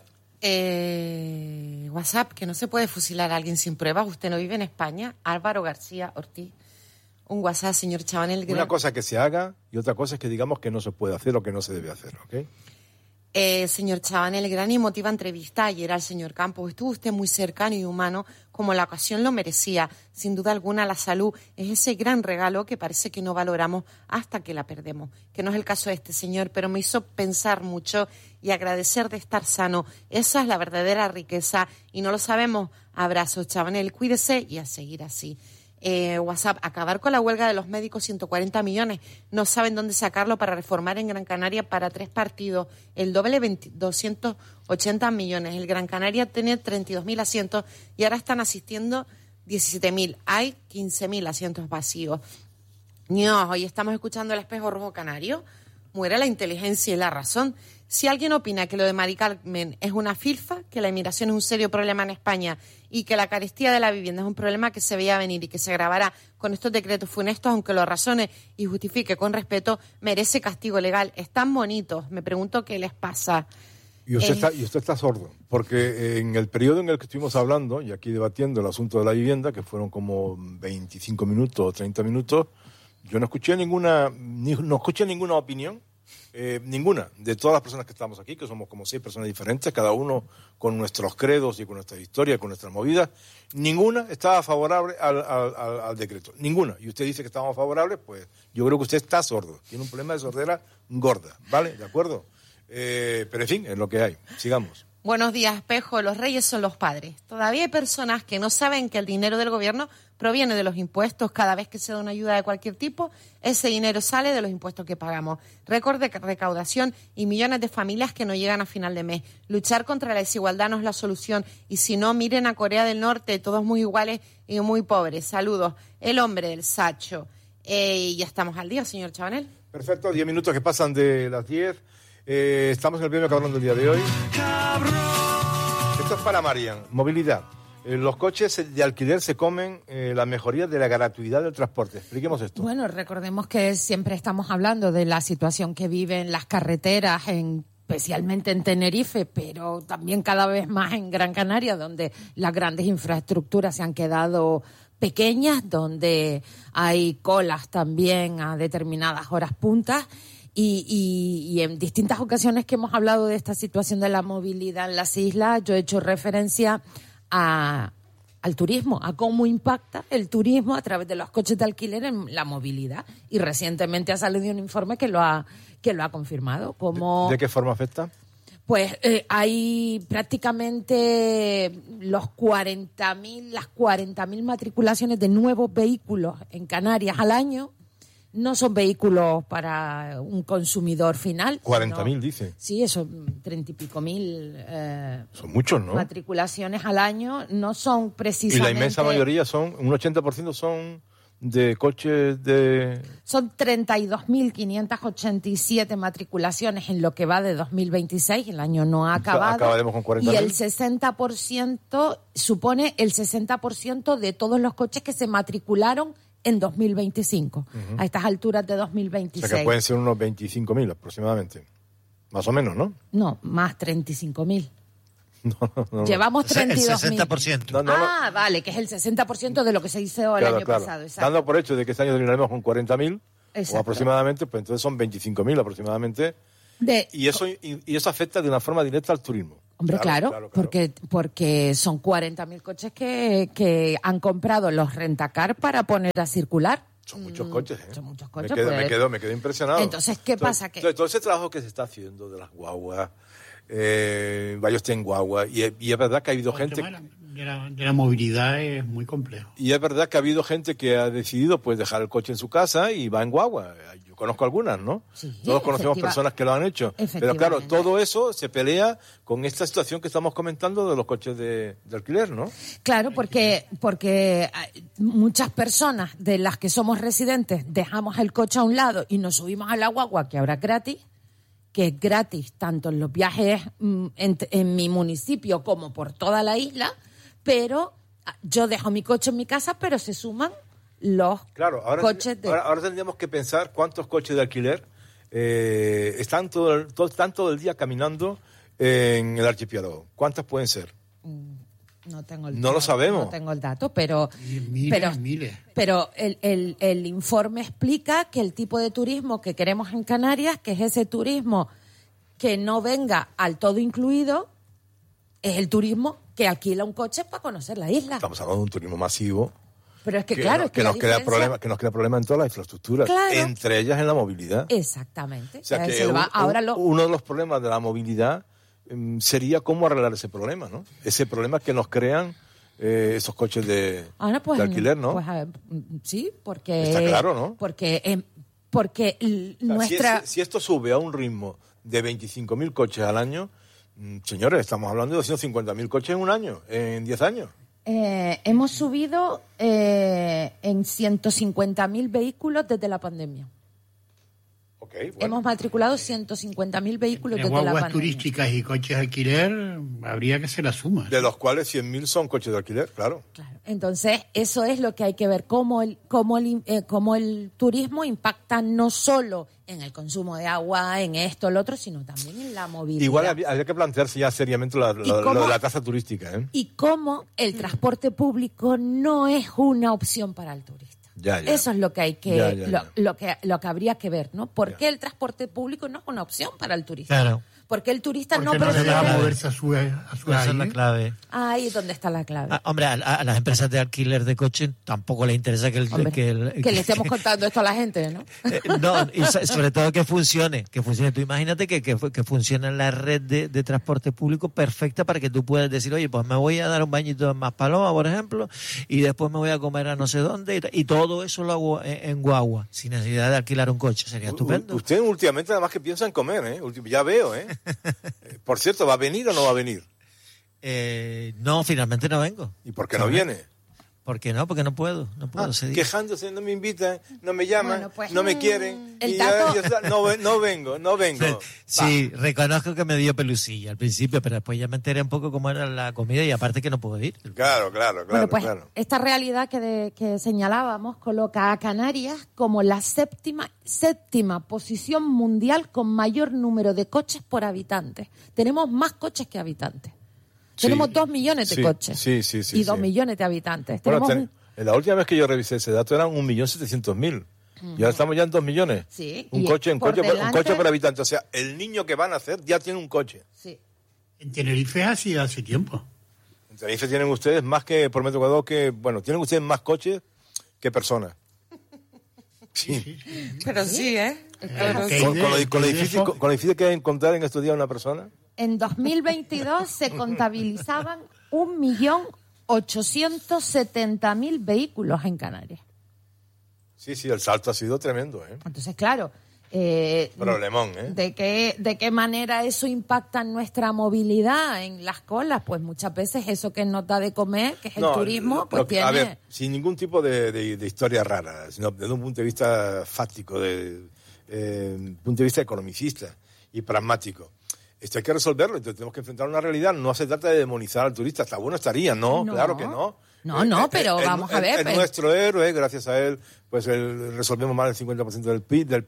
Eh, WhatsApp, que no se puede fusilar a alguien sin pruebas. Usted no vive en España. Álvaro García Ortiz. Un WhatsApp, señor Chabanel. Una cosa que se haga y otra cosa es que digamos que no se puede hacer o que no se debe hacer, ¿ok? Eh, señor Chabanel, gran y emotiva entrevista ayer al señor Campos. Estuvo usted muy cercano y humano, como la ocasión lo merecía. Sin duda alguna, la salud es ese gran regalo que parece que no valoramos hasta que la perdemos. Que no es el caso de este señor, pero me hizo pensar mucho y agradecer de estar sano. Esa es la verdadera riqueza y no lo sabemos. Abrazos, Chabanel, cuídese y a seguir así. Eh, WhatsApp, acabar con la huelga de los médicos, ciento cuarenta millones. No saben dónde sacarlo para reformar en Gran Canaria para tres partidos. El doble, veinte, doscientos ochenta millones. El Gran Canaria tiene treinta y dos mil asientos y ahora están asistiendo diecisiete mil. Hay quince mil asientos vacíos. No, hoy estamos escuchando el espejo rojo canario. Muere la inteligencia y la razón. Si alguien opina que lo de Mari Carmen es una filfa, que la inmigración es un serio problema en España y que la carestía de la vivienda es un problema que se veía venir y que se agravará con estos decretos funestos, aunque lo razone y justifique con respeto, merece castigo legal. Están bonitos. Me pregunto qué les pasa. Y usted, eh... está, y usted está sordo, porque en el periodo en el que estuvimos hablando, y aquí debatiendo el asunto de la vivienda, que fueron como veinticinco minutos o treinta minutos, yo no escuché ninguna, ni, no escuché ninguna opinión. Eh, ninguna de todas las personas que estamos aquí, que somos como seis personas diferentes, cada uno con nuestros credos y con nuestras historias, con nuestras movidas, ninguna estaba favorable al, al, al, al decreto, ninguna. Y usted dice que estábamos favorables, pues yo creo que usted está sordo, tiene un problema de sordera gorda, ¿vale? ¿De acuerdo? Eh, pero en fin, es lo que hay. Sigamos. Buenos días, Espejo. Los reyes son los padres. Todavía hay personas que no saben que el dinero del gobierno proviene de los impuestos. Cada vez que se da una ayuda de cualquier tipo, ese dinero sale de los impuestos que pagamos. Récord de recaudación y millones de familias que no llegan a final de mes. Luchar contra la desigualdad no es la solución. Y si no, miren a Corea del Norte, todos muy iguales y muy pobres. Saludos. El hombre del Sacho. Eh, ya estamos al día, señor Chabanel. Perfecto, diez minutos que pasan de las diez. Eh, estamos en el premio Cabrón del día de hoy. ¡Cabrón! Esto es para Marian. Movilidad. Eh, los coches de alquiler se comen eh, la mejoría de la gratuidad del transporte. Expliquemos esto. Bueno, recordemos que siempre estamos hablando de la situación que viven las carreteras, en, especialmente en Tenerife, pero también cada vez más en Gran Canaria, donde las grandes infraestructuras se han quedado pequeñas, donde hay colas también a determinadas horas puntas. Y, y, y en distintas ocasiones que hemos hablado de esta situación de la movilidad en las islas, yo he hecho referencia a, al turismo, a cómo impacta el turismo a través de los coches de alquiler en la movilidad. Y recientemente ha salido un informe que lo ha, que lo ha confirmado. Como, ¿De, ¿De qué forma afecta? Pues eh, hay prácticamente los cuarenta mil, las cuarenta mil matriculaciones de nuevos vehículos en Canarias al año. No son vehículos para un consumidor final. cuarenta mil, dice. Sí, eso, treinta y pico mil. Eh, son muchos, ¿no? Matriculaciones al año. No son precisamente. Y la inmensa mayoría son, un ochenta por ciento son de coches de. Son treinta y dos mil quinientas ochenta y siete matriculaciones en lo que va de dos mil veintiséis. El año no ha acabado. Acabaremos con cuarenta mil. Y el sesenta por ciento supone el sesenta por ciento de todos los coches que se matricularon en dos mil veinticinco, uh-huh. a estas alturas de dos mil veintiséis. O sea que pueden ser unos veinticinco mil aproximadamente. Más o menos, ¿no? No, más treinta y cinco mil. No, no, no. Llevamos treinta y dos mil. El sesenta por ciento. No, no, no. Ah, vale, que es el sesenta por ciento de lo que se hizo el Claro, año claro. pasado. Exacto. Dando por hecho de que este año terminaremos con cuarenta mil, o Exacto. aproximadamente, pues entonces son veinticinco mil aproximadamente. De- Y eso, y, y eso afecta de una forma directa al turismo. Hombre, claro, Porque, porque son cuarenta mil coches que, que han comprado los rentacar para poner a circular. Son muchos coches, ¿eh? Son muchos Me coches. quedo, pues. me quedo, me quedo impresionado. Entonces, ¿qué Entonces- pasa? Que entonces, todo ese trabajo que se está haciendo de las guaguas, eh, vaya en guagua, y, y es verdad que ha habido gente... de la, de la movilidad es muy complejo. Y es verdad que ha habido gente que ha decidido pues dejar el coche en su casa y va en guagua. Yo conozco algunas, ¿no? Sí, Todos conocemos efectiva- personas que lo han hecho. Pero claro, todo eso se pelea con esta situación que estamos comentando de los coches de, de alquiler, ¿no? Claro, porque, porque eh, muchas personas de las que somos residentes dejamos el coche a un lado y nos subimos a la guagua, que ahora es gratis, que es gratis tanto en los viajes mm, en, en mi municipio como por toda la isla, pero ah, yo dejo mi coche en mi casa, pero se suman los Claro, ahora, coches de... ahora, ahora tendríamos que pensar cuántos coches de alquiler eh, están, todo el, todo, están todo el día caminando en el archipiélago. ¿Cuántas pueden ser? No tengo el No lo dato, sabemos. No tengo el dato, pero... Miles, pero, miles. Pero el, el, el informe explica que el tipo de turismo que queremos en Canarias, que es ese turismo que no venga al todo incluido, es el turismo que alquila un coche para conocer la isla. Estamos hablando de un turismo masivo. Pero es que, claro, no- es que, que la nos crea diferencia- problemas, que nos crea problemas en todas las infraestructuras, Claro. entre ellas en la movilidad. Exactamente. O sea Ya que se le va- un- ahora un- lo... uno de los problemas de la movilidad mm, sería cómo arreglar ese problema, ¿no? Ese problema que nos crean eh, esos coches de, Ahora, pues, de alquiler, ¿no? pues, a ver, mm, sí, porque... Está claro, ¿no? Porque, em, porque l- O sea, nuestra... si, si esto sube a un ritmo de veinticinco mil coches al año, mm, señores, estamos hablando de doscientos cincuenta mil coches en un año, en diez años. Eh, hemos subido eh, en ciento cincuenta mil vehículos desde la pandemia. Okay, bueno. Hemos matriculado ciento cincuenta mil vehículos De desde la guaguas pandemia. turísticas y coches alquiler, habría que hacer la suma. De los cuales cien mil son coches de alquiler, claro. Entonces, eso es lo que hay que ver, cómo el, cómo el, eh, cómo el turismo impacta no solo en el consumo de agua, en esto, lo otro, sino también en la movilidad. Igual habría, habría que plantearse ya seriamente la- ¿Y lo, cómo- lo de la tasa turística, ¿eh? Y cómo el transporte público no es una opción para el turista. Ya, ya. Eso es lo que hay que, Ya, ya, lo, ya. lo que lo que habría que ver, ¿no? ¿Por qué el transporte público no es una opción para el turista? Claro. Porque el turista Porque no no se prefiere... deja moverse a su, a su Esa es la aire. clave. Ahí es donde está la clave. Ah, hombre, a, a las empresas de alquiler de coches tampoco les interesa que el... Hombre, que el- que le estemos contando esto a la gente, ¿no? Eh, no, y so- sobre todo que funcione, que funcione. Tú imagínate que, que, fu- que funcione la red de, de transporte público perfecta para que tú puedas decir, oye, pues me voy a dar un bañito en Maspaloma, por ejemplo, y después me voy a comer a no sé dónde, y, ta- y todo eso lo hago en, en guagua, sin necesidad de alquilar un coche. Sería estupendo. U- Usted últimamente nada más que piensa en comer, ¿eh? Ultim- Ya veo, ¿eh? Eh, Por cierto, ¿va a venir o no va a venir? Eh, no, finalmente no vengo. ¿Y por qué no viene? ¿Por qué no? Porque no puedo. No puedo Ah, ese día. quejándose, no me invitan, no me llaman, Bueno, pues, no me mm, quieren. el y ya- dato- ya está, no, ve- no vengo, no vengo. Sí, reconozco que me dio pelusilla al principio, pero después ya me enteré un poco cómo era la comida y aparte que no puedo ir. Claro, claro, claro, Bueno, pues claro. esta realidad que, de- que señalábamos coloca a Canarias como la séptima, séptima posición mundial con mayor número de coches por habitantes. Tenemos más coches que habitantes. Sí, Tenemos dos millones de sí, coches sí, sí, sí, y dos sí. millones de habitantes. Bueno, Tenemos ten- la última vez que yo revisé ese dato eran un millón setecientos mil. Y ahora estamos ya en dos millones. Sí, Un y coche, un por coche, por, un delante- coche por habitante. O sea, el niño que van a hacer ya tiene un coche. Sí. En Tenerife así hace tiempo. En Tenerife tienen ustedes más que por metro cuadrado que, bueno, tienen ustedes más coches que personas. Sí. Pero sí, ¿eh? Claro. Que Con, con lo, de- con lo de difícil, eso- con, con lo difícil que es encontrar en estos días una persona. En dos mil veintidós se contabilizaban un millón ochocientos setenta mil vehículos en Canarias. Sí, sí, el salto ha sido tremendo, ¿eh? Entonces, claro, eh, Problemón, ¿eh? ¿de qué, ¿de qué manera eso impacta en nuestra movilidad, en las colas? Pues muchas veces eso que nos da de comer, que es el No, turismo, lo- pues lo que- tiene... A ver, sin ningún tipo de, de- de historia rara, sino desde un punto de vista fáctico, de eh, punto de vista economicista y pragmático. Esto hay que resolverlo, entonces tenemos que enfrentar una realidad. No se trata de demonizar al turista, está bueno estaría, no, No. claro que no. No, no, Eh, pero eh, vamos eh, a ver, Es pues. nuestro héroe, gracias a él, pues el- resolvemos más del cincuenta por ciento del P I B, del P I B,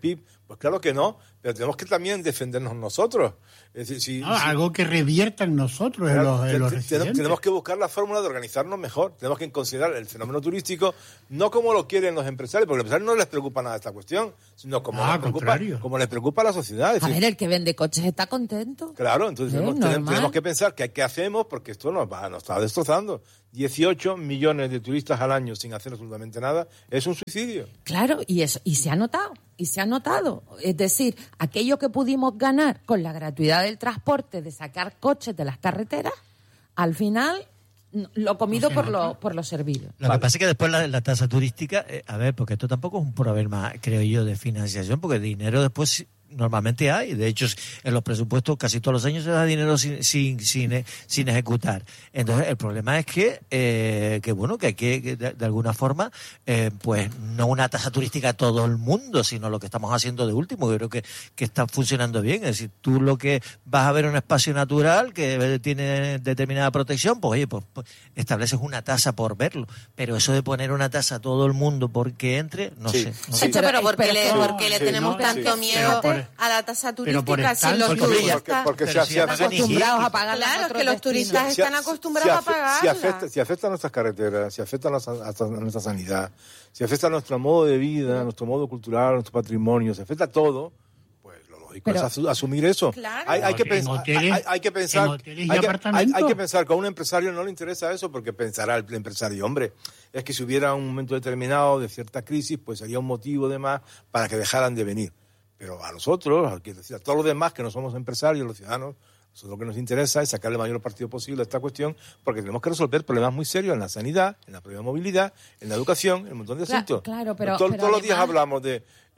Pues claro que no, pero tenemos que también defendernos nosotros. Es decir, si, no, si, algo que revierta en nosotros, claro, en los, en los te, residentes. Tenemos que buscar la fórmula de organizarnos mejor. Tenemos que considerar el fenómeno turístico no como lo quieren los empresarios, porque a los empresarios no les preocupa nada esta cuestión, sino como, ah, les, preocupa, como les preocupa a la sociedad. Es a decir, ver, el que vende coches está contento. Claro, entonces tenemos, tenemos, tenemos que pensar qué, qué hacemos, porque esto nos, va, nos está destrozando. dieciocho millones de turistas al año sin hacer absolutamente nada es un suicidio. Claro, y eso y se ha notado, y se ha notado. Es decir, aquello que pudimos ganar con la gratuidad del transporte, de sacar coches de las carreteras, al final lo comido por lo, por lo servido. Lo vale. que pasa es que después la, la tasa turística, eh, a ver, porque esto tampoco es un problema, creo yo, de financiación, porque dinero después normalmente hay. De hecho, en los presupuestos casi todos los años se da dinero sin sin sin, sin ejecutar. Entonces, el problema es que, eh, que bueno, que hay que, que de, de alguna forma, eh, pues no una tasa turística a todo el mundo, sino lo que estamos haciendo de último. Yo creo que, que está funcionando bien. Es decir, tú lo que vas a ver un espacio natural que tiene determinada protección, pues oye, pues, pues estableces una tasa por verlo. Pero eso de poner una tasa a todo el mundo porque entre, no sí, sé. No sí, sé. Pero, ¿por qué le, por qué le sí, tenemos no, tanto sí, miedo por, a la tasa turística estar, si los porque, turistas porque, porque están si acostumbrados a pagarla? Claro, es que los turistas si, están si, acostumbrados si, a pagarla. Si afecta, si afecta a nuestras carreteras, si afecta a nuestra, a nuestra sanidad, si afecta a nuestro modo de vida, a nuestro modo cultural, a nuestro patrimonio, si afecta a todo, pues lo lógico Pero, es asumir eso. Claro. Hay, hay, que pens- hoteles, hay, hay que pensar, hay, que, hay, hay que pensar que a un empresario no le interesa eso, porque pensará el empresario, hombre, es que si hubiera un momento determinado de cierta crisis, pues sería un motivo de más para que dejaran de venir. Pero a nosotros, a todos los demás que no somos empresarios, los ciudadanos, eso lo que nos interesa es sacarle el mayor partido posible a esta cuestión, porque tenemos que resolver problemas muy serios en la sanidad, en la propia movilidad, en la educación, en un montón de asuntos. Claro, pero, Todo, pero todos además... los días hablamos de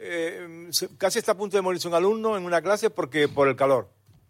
eh, casi está a punto de morirse un alumno en una clase porque por el calor.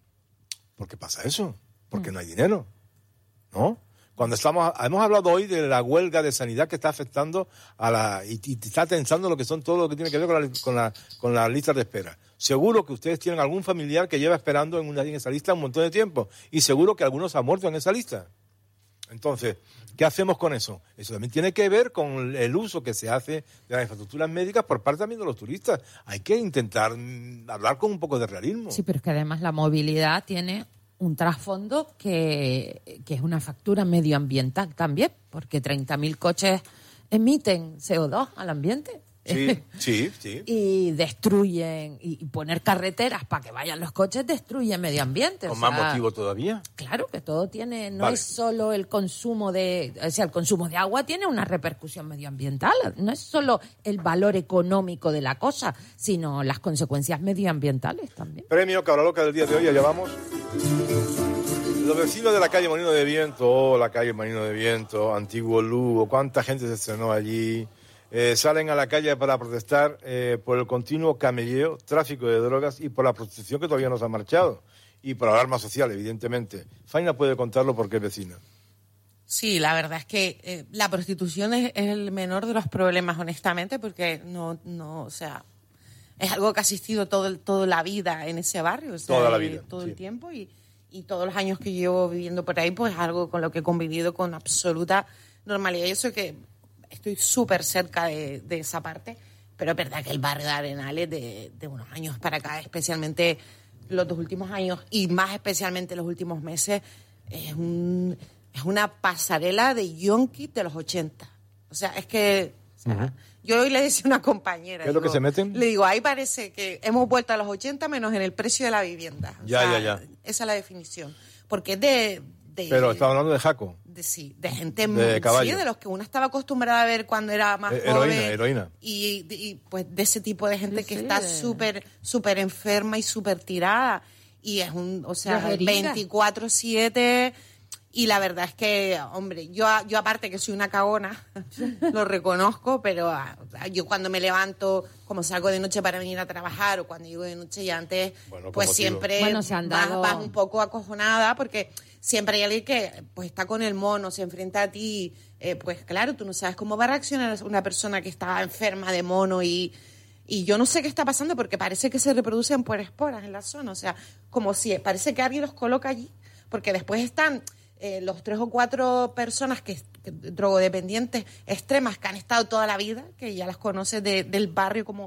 ¿Por qué pasa eso? Porque mm. no hay dinero, ¿no? Cuando estamos, hemos hablado hoy de la huelga de sanidad que está afectando a la y, y está tensando lo que son todo lo que tiene que ver con la, con la con las listas de espera. Seguro que ustedes tienen algún familiar que lleva esperando en, una, en esa lista un montón de tiempo y seguro que algunos han muerto en esa lista. Entonces, ¿qué hacemos con eso? Eso también tiene que ver con el uso que se hace de las infraestructuras médicas por parte también de los turistas. Hay que intentar hablar con un poco de realismo. Sí, pero es que además la movilidad tiene un trasfondo que, que es una factura medioambiental también, porque treinta mil coches emiten C O dos al ambiente. Sí, sí, sí. Y destruyen, y poner carreteras para que vayan los coches destruye medio ambiente. Con o sea, más motivo todavía. Claro, que todo tiene, no vale. es solo el consumo de, o sea, el consumo de agua tiene una repercusión medioambiental, no es solo el valor económico de la cosa, sino las consecuencias medioambientales también. Premio Cabraloca del día de hoy, allá vamos. Los vecinos de la calle Molino de Viento, oh, la calle Molino de Viento, antiguo Lugo, cuánta gente se estrenó allí. Eh, salen a la calle para protestar eh, por el continuo camelleo, tráfico de drogas y por la prostitución que todavía no se ha marchado. Y por la alarma social, evidentemente. Faina puede contarlo porque es vecina. Sí, la verdad es que eh, la prostitución es, es el menor de los problemas, honestamente, porque no, no, o sea, es algo que ha existido todo el, toda la vida en ese barrio. O sea, toda la vida. Todo sí. el tiempo y, y todos los años que llevo viviendo por ahí, pues es algo con lo que he convivido con absoluta normalidad. Y eso que estoy súper cerca de, de esa parte, pero es verdad que el barrio de Arenales de, de unos años para acá, especialmente los dos últimos años y más especialmente los últimos meses, es, un, es una pasarela de yonkis de los ochenta. O sea, es que... O sea, uh-huh. Yo hoy le decía a una compañera... ¿Qué es digo, lo que se meten? Le digo, ahí parece que hemos vuelto a los ochenta menos en el precio de la vivienda. O ya, sea, ya, ya. Esa es la definición. Porque es de... De, pero estaba hablando de Jaco. De, sí, de gente de sí, de los que uno estaba acostumbrada a ver cuando era más eh, joven. Heroína, heroína. Y, y pues de ese tipo de gente sí, que sí, está de... súper súper enferma y súper tirada. Y es un, o sea, veinticuatro siete. Y la verdad es que, hombre, yo, yo aparte que soy una cagona, lo reconozco, pero yo cuando me levanto, como salgo de noche para venir a trabajar, o cuando llego de noche y antes, bueno, pues siempre bueno, se han dado... vas, vas un poco acojonada, porque siempre hay alguien que pues está con el mono, se enfrenta a ti, eh, pues claro, tú no sabes cómo va a reaccionar una persona que está enferma de mono y... Y yo no sé qué está pasando porque parece que se reproducen por esporas en la zona, o sea, como si parece que alguien los coloca allí, porque después están... Eh, los tres o cuatro personas que, que drogodependientes extremas que han estado toda la vida, que ya las conoces de, del barrio como,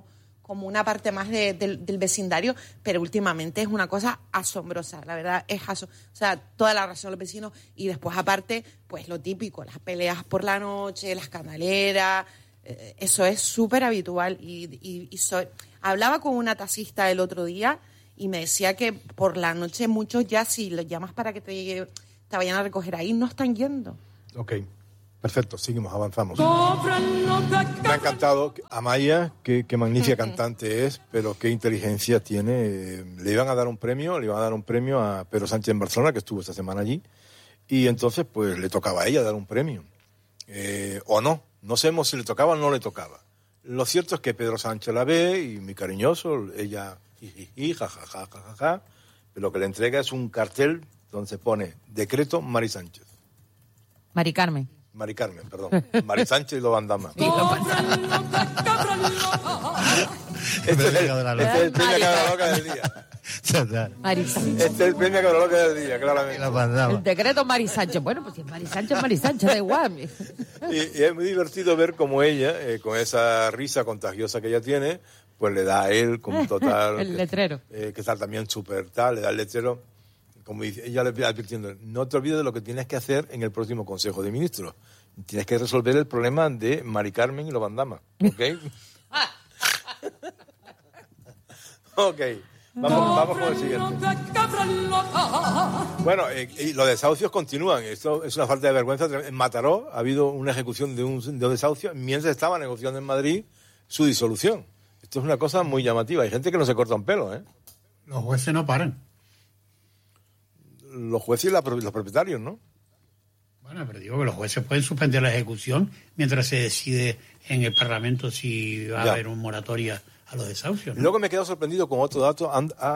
como una parte más de, de, del vecindario, pero últimamente es una cosa asombrosa, la verdad es aso o sea, toda la razón de los vecinos, y después aparte, pues lo típico, las peleas por la noche, las canaleras, eh, eso es súper habitual, y, y, y so hablaba con una taxista el otro día, y me decía que por la noche muchos ya, si los llamas para que te, te vayan a recoger ahí, no están yendo. Ok. Perfecto, seguimos, avanzamos. Me ha encantado Amaya, qué, qué magnífica cantante es, pero qué inteligencia tiene. Le iban a dar un premio, le iban a dar un premio a Pedro Sánchez en Barcelona, que estuvo esta semana allí, y entonces pues le tocaba a ella dar un premio. Eh, o no, no sabemos si le tocaba o no le tocaba. Lo cierto es que Pedro Sánchez la ve, y muy cariñoso, ella, jiji, jajaja, jajaja, pero lo que le entrega es un cartel donde se pone Decreto Mari Sánchez. Mari Carmen. Mari Carmen, perdón. Mari Sánchez y Lobandama. Este es el, este es el premio Cabra Loca del día. Mari Sánchez. Este es el premio Cabra Loca del día, claramente. El decreto Mari Sánchez. Bueno, pues si es Mari Sánchez, Mari Sánchez, da igual. Y, y es muy divertido ver cómo ella, eh, con esa risa contagiosa que ella tiene, pues le da a él como total... el letrero. Eh, que está también súper tal, le da el letrero... Como dice, ella le advirtiendo, no te olvides de lo que tienes que hacer en el próximo Consejo de Ministros. Tienes que resolver el problema de Mari Carmen y Lobandama. ¿Ok? Ok. Vamos, vamos con el siguiente. Bueno, eh, y los desahucios continúan. Esto es una falta de vergüenza. En Mataró ha habido una ejecución de un, de un desahucio mientras estaba negociando en Madrid su disolución. Esto es una cosa muy llamativa. Hay gente que no se corta un pelo, ¿eh? Los jueces no paran. Los jueces y la, los propietarios, ¿no? Bueno, pero digo que los jueces pueden suspender la ejecución mientras se decide en el Parlamento si va ya. a haber un moratoria a los desahucios, ¿no? Luego me he quedado sorprendido con otro dato.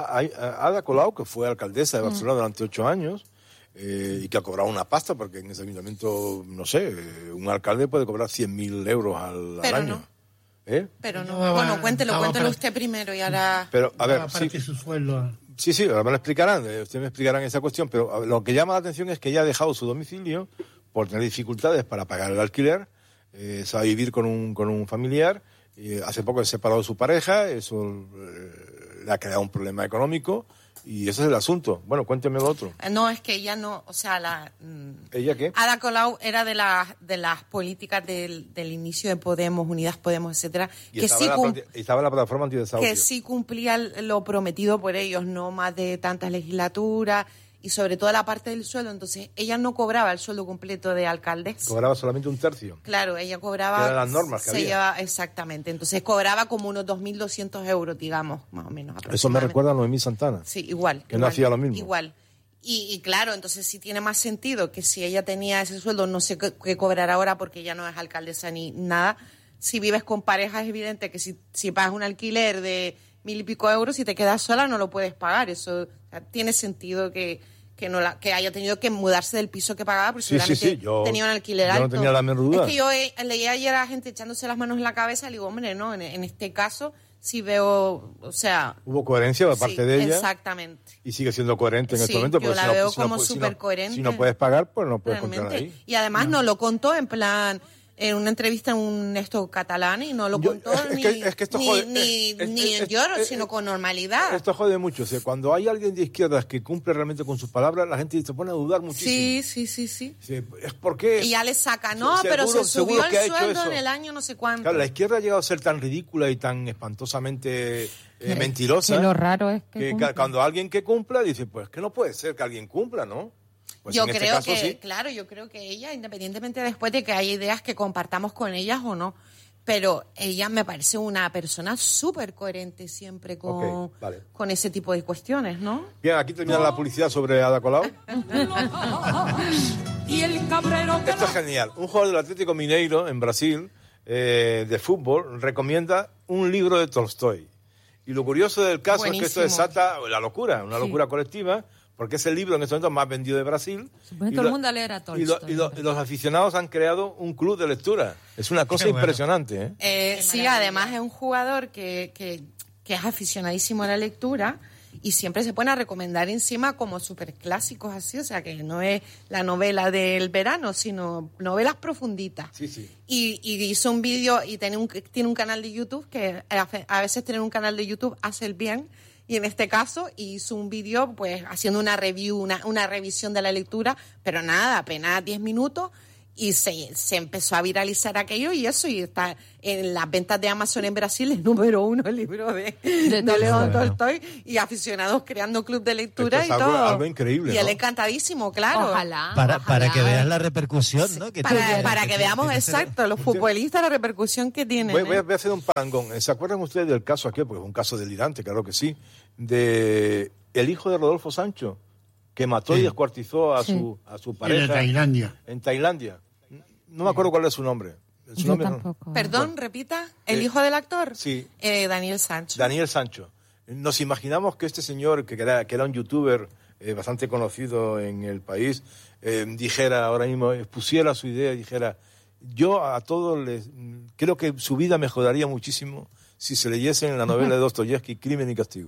Ada Colau, que fue alcaldesa de Barcelona mm. durante ocho años eh, y que ha cobrado una pasta, porque en ese ayuntamiento, no sé, un alcalde puede cobrar cien mil euros al, al año. No. ¿Eh? Pero no. no bueno, cuéntelo, cuéntelo usted primero y ahora... Pero, a ver, sí, su sueldo... Sí, sí, ahora me lo explicarán, ustedes me explicarán esa cuestión, pero lo que llama la atención es que ella ha dejado su domicilio por tener dificultades para pagar el alquiler, eh, se va a vivir con un, con un familiar, y hace poco se ha separado de su pareja, eso eh, le ha creado un problema económico, y ese es el asunto. Bueno, cuénteme lo otro. No, es que ella no, o sea, la... ¿Ella qué? Ada Colau era de las de las políticas del, del inicio de Podemos, Unidas Podemos, etcétera, y que estaba, sí la, cum- estaba en la plataforma antidesahucio. Que sí cumplía lo prometido por ellos, no más de tantas legislaturas, y sobre todo la parte del sueldo. Entonces, ella no cobraba el sueldo completo de alcaldesa. Cobraba solamente un tercio. Claro, ella cobraba... Que eran las normas que se había. Lleva, exactamente. Entonces, cobraba como unos dos mil doscientos euros, digamos, más o menos. Eso me recuerda a Noemí Santana. Sí, igual. Que igual, no hacía lo mismo. Igual. Y, y claro, entonces sí tiene más sentido que si ella tenía ese sueldo, no sé qué, qué cobrar ahora porque ella no es alcaldesa ni nada. Si vives con pareja es evidente que si, si pagas un alquiler de mil y pico euros, si te quedas sola no lo puedes pagar. Eso, o sea, tiene sentido que... que no la, que haya tenido que mudarse del piso que pagaba porque sí, seguramente sí, sí. Yo, tenía un alquiler yo alto. no tenía la menor duda. Es que yo eh, leía ayer a la gente echándose las manos en la cabeza y digo, hombre, no, en, en este caso sí veo, o sea... Hubo coherencia de parte sí, de ella. Exactamente. Y sigue siendo coherente en sí, este momento. yo la si veo no, como si súper no, coherente. Si no puedes pagar, pues no puedes realmente. contar ahí. Y además no. no lo contó en plan... en una entrevista en un esto catalán y no lo Yo, contó es ni, que, es que esto ni, jode, ni, es, ni es, en lloro, es, sino con normalidad. Esto jode mucho. O sea, cuando hay alguien de izquierdas que cumple realmente con sus palabras, la gente se pone a dudar muchísimo. Sí, sí, sí, sí. sí es porque... Y ya le saca, no, seguro, pero se subió el sueldo eso. en el año no sé cuánto. Claro, la izquierda ha llegado a ser tan ridícula y tan espantosamente eh, mentirosa. Que lo raro es que... que cuando alguien que cumpla dice, pues que no puede ser que alguien cumpla, ¿no? Pues yo en creo este caso, que, sí. claro, yo creo que ella, independientemente después de que haya ideas que compartamos con ellas o no, pero ella me parece una persona súper coherente siempre con, okay, vale. con ese tipo de cuestiones, ¿no? Bien, aquí termina la publicidad sobre Ada Colau. Y el cabrero que Esto es genial. Un jugador del Atlético Mineiro, en Brasil, eh, de fútbol, recomienda un libro de Tolstoy. Y lo curioso del caso Buenísimo. es que esto desata la locura, una locura sí. colectiva, porque es el libro en este momento más vendido de Brasil. Se pone todo lo, el mundo a leer a Tolstoy. Y, lo, y, lo, y los aficionados han creado un club de lectura. Es una cosa bueno. impresionante. ¿eh? Eh, sí, además es un jugador que, que, que es aficionadísimo a la lectura y siempre se pone a recomendar encima como súper clásicos así, o sea que no es la novela del verano, sino novelas profunditas. Sí, sí. Y, y hizo un vídeo y tiene un, tiene un canal de YouTube, que a veces tener un canal de YouTube hace el bien, y en este caso hizo un vídeo pues haciendo una review, una, una revisión de la lectura, pero nada, apenas diez minutos, y se, se empezó a viralizar aquello y eso, y está en las ventas de Amazon en Brasil el número uno el libro de, de, de León Tolstoy, y aficionados creando club de lectura. Esto y es algo, todo. algo increíble, y él ¿no? encantadísimo, claro. Ojalá. Para, ojalá. para que veas la repercusión, ¿no? Que Para, tiene. para que veamos exacto, los futbolistas, la repercusión que tienen. Voy, voy, a, ¿eh? voy a hacer un parangón. ¿Se acuerdan ustedes del caso aquí? Porque es un caso delirante, claro que sí. De el hijo de Rodolfo Sancho, que mató Sí. y descuartizó a Sí. su, a su En pareja. Tailandia. En Tailandia. No me acuerdo cuál es su nombre. Su Yo nombre no- tampoco. Perdón, repita. ¿El Eh, hijo del actor? Sí. Eh, Daniel Sancho. Daniel Sancho. Nos imaginamos que este señor, que era, que era un youtuber eh, bastante conocido en el país, eh, dijera ahora mismo, expusiera su idea y dijera, yo a todos les... Creo que su vida mejoraría muchísimo si se leyesen la novela de Dostoyevsky, Crimen y Castigo.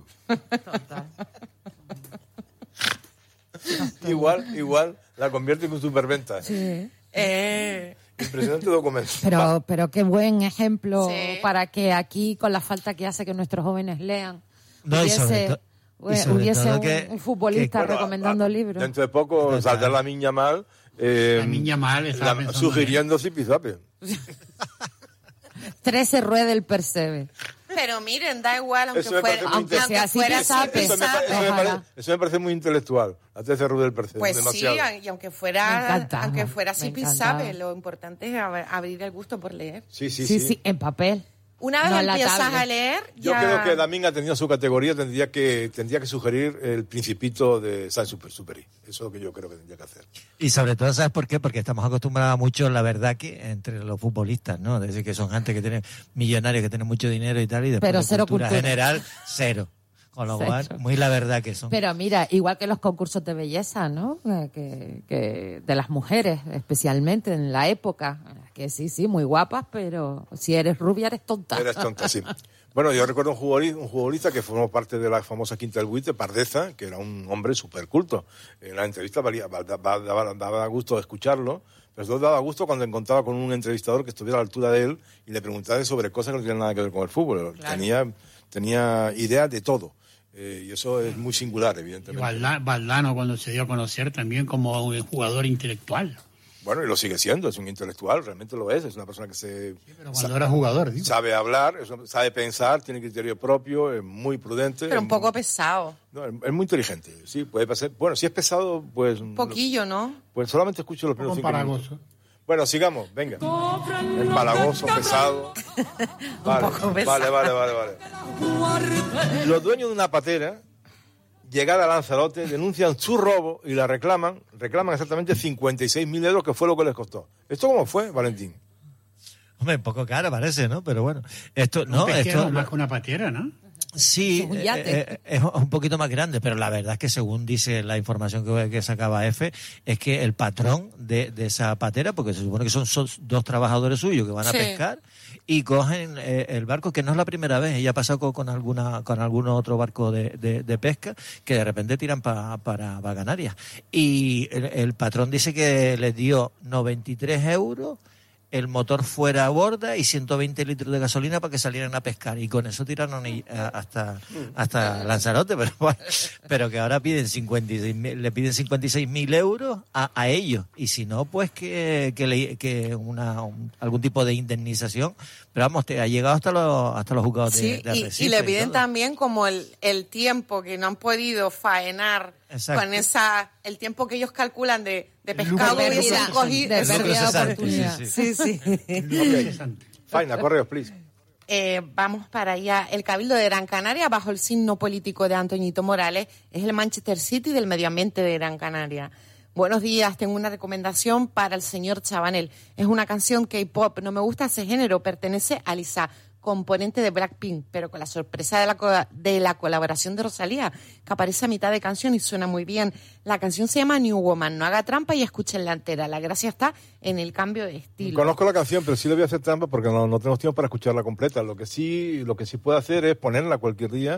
igual, igual, la convierte en un superventa. Sí. Eh, Impresionante documento. Pero, pero qué buen ejemplo Sí. para que aquí, con la falta que hace que nuestros jóvenes lean, No, y sobre hubiese, to- y hue- sobre hubiese todo un, que- un futbolista Bueno, recomendando a- a- libros. Dentro de poco saldrá la Miña Mal. Eh, La Miña Mal, estaba la- pensando sugiriendo zipizape. trece rueda el percebe. pero miren, da igual, aunque Eso me fuera, parece muy aunque, inteligente. aunque fuera Eso- zipi, Eso me, pa- zape. eso me parece, eso me parece muy intelectual. A Teresa Rudel parece Pues demasiado. sí, y aunque Me fuera, encantaba, aunque fuera me zipi, encantaba. zape, lo importante es ab- abrir el gusto por leer. Sí, sí, Sí, sí. sí, en papel. Una vez No en la empiezas tablet. a leer, Yo ya... creo que Damín, atendiendo su categoría, tendría que tendría que sugerir el Principito de Saint-Exupéry. Eso es lo que yo creo que tendría que hacer. Y sobre todo, ¿sabes por qué? Porque estamos acostumbrados mucho, la verdad, que entre los futbolistas, ¿no? Desde que son gente que tiene millonarios, que tienen mucho dinero y tal, y después Pero de cero cultura, cultura. general, cero. Con lo Cero. cual, muy la verdad que son. Pero mira, igual que los concursos de belleza, ¿no? Eh, Que, que de las mujeres, especialmente en la época, que sí, sí, muy guapas, pero si eres rubia eres tonta. Eres tonta, sí. Bueno, yo recuerdo un futbolista, un futbolista que formó parte de la famosa Quinta del Buitre, Pardeza, que era un hombre súper culto. En la entrevista valía, daba, daba, daba gusto escucharlo, pero todo daba gusto cuando encontraba con un entrevistador que estuviera a la altura de él y le preguntaba sobre cosas que no tenían nada que ver con el fútbol. Claro. Tenía, tenía ideas de todo. Eh, y eso es muy singular, Y evidentemente. Valda- Valdano, cuando se dio a conocer también como un jugador intelectual. Bueno, y lo sigue siendo, es un intelectual, realmente lo es, es una persona que se Pero cuando era jugador, digo. sabe hablar, es- sabe pensar, tiene criterio propio, es muy prudente. Pero un es- poco pesado. no, es, es muy inteligente, sí, puede pasar. Bueno, si es pesado, pues... Un poquillo, ¿no? Pues solamente escucho los primeros Poco cinco empalagoso. minutos. Bueno, sigamos, venga. Empalagoso, pesado. Vale, poco pesado. vale, vale, vale, vale. Los dueños de una patera, llegar a Lanzarote, denuncian su robo y la reclaman, reclaman exactamente cincuenta y seis mil euros, que fue lo que les costó. ¿Esto cómo fue, Valentín? Hombre, un poco caro parece, ¿no? Pero bueno, esto, Un no, pesquero esto, más que una patiera, ¿no? sí, Es un eh, yate. eh, es un poquito más grande, pero la verdad es que según dice la información que, que sacaba F, es que el patrón de, de esa patera, porque se supone que son, son dos trabajadores suyos que van a Sí. pescar y cogen eh, el barco, que no es la primera vez, ella ha pasado con, con alguna con algún otro barco de, de, de pesca, que de repente tiran pa, para, para Canarias. Y el, el patrón dice que les dio noventa y tres euros, el motor fuera a borda y ciento veinte litros de gasolina para que salieran a pescar, y con eso tiraron y- a- hasta hasta Lanzarote, pero bueno, pero que ahora piden cincuenta y seis mil, le piden cincuenta y seis mil euros a, a ellos, y si no, pues que que, le- que una un- algún tipo de indemnización, pero vamos, te ha llegado hasta los hasta los juzgados de, Sí, de y, Arrecife y le piden todo. también como el, el tiempo que no han podido faenar Exacto. con esa, el tiempo que ellos calculan de, de lucro pescado que de hubiesen pérdida. cogido. De Es lo que pérdida se de sabe, oportunidad. sí, sí. Sí, sí. Interesante. Faina, correos, please. Eh, vamos para allá. El Cabildo de Gran Canaria, bajo el signo político de Antoñito Morales, es el Manchester City del medio ambiente de Gran Canaria. Buenos días, tengo una recomendación para el señor Chabanel. Es una canción K-pop, no me gusta ese género, pertenece a Lisa, componente de Blackpink, pero con la sorpresa de la, co- de la colaboración de Rosalía, que aparece a mitad de canción y suena muy bien. La canción se llama New Woman, no haga trampa y escúchenla entera. La gracia está en el cambio de estilo. Conozco la canción, pero sí le voy a hacer trampa porque no, no tenemos tiempo para escucharla completa. Lo que sí, lo que sí puedo hacer es ponerla cualquier día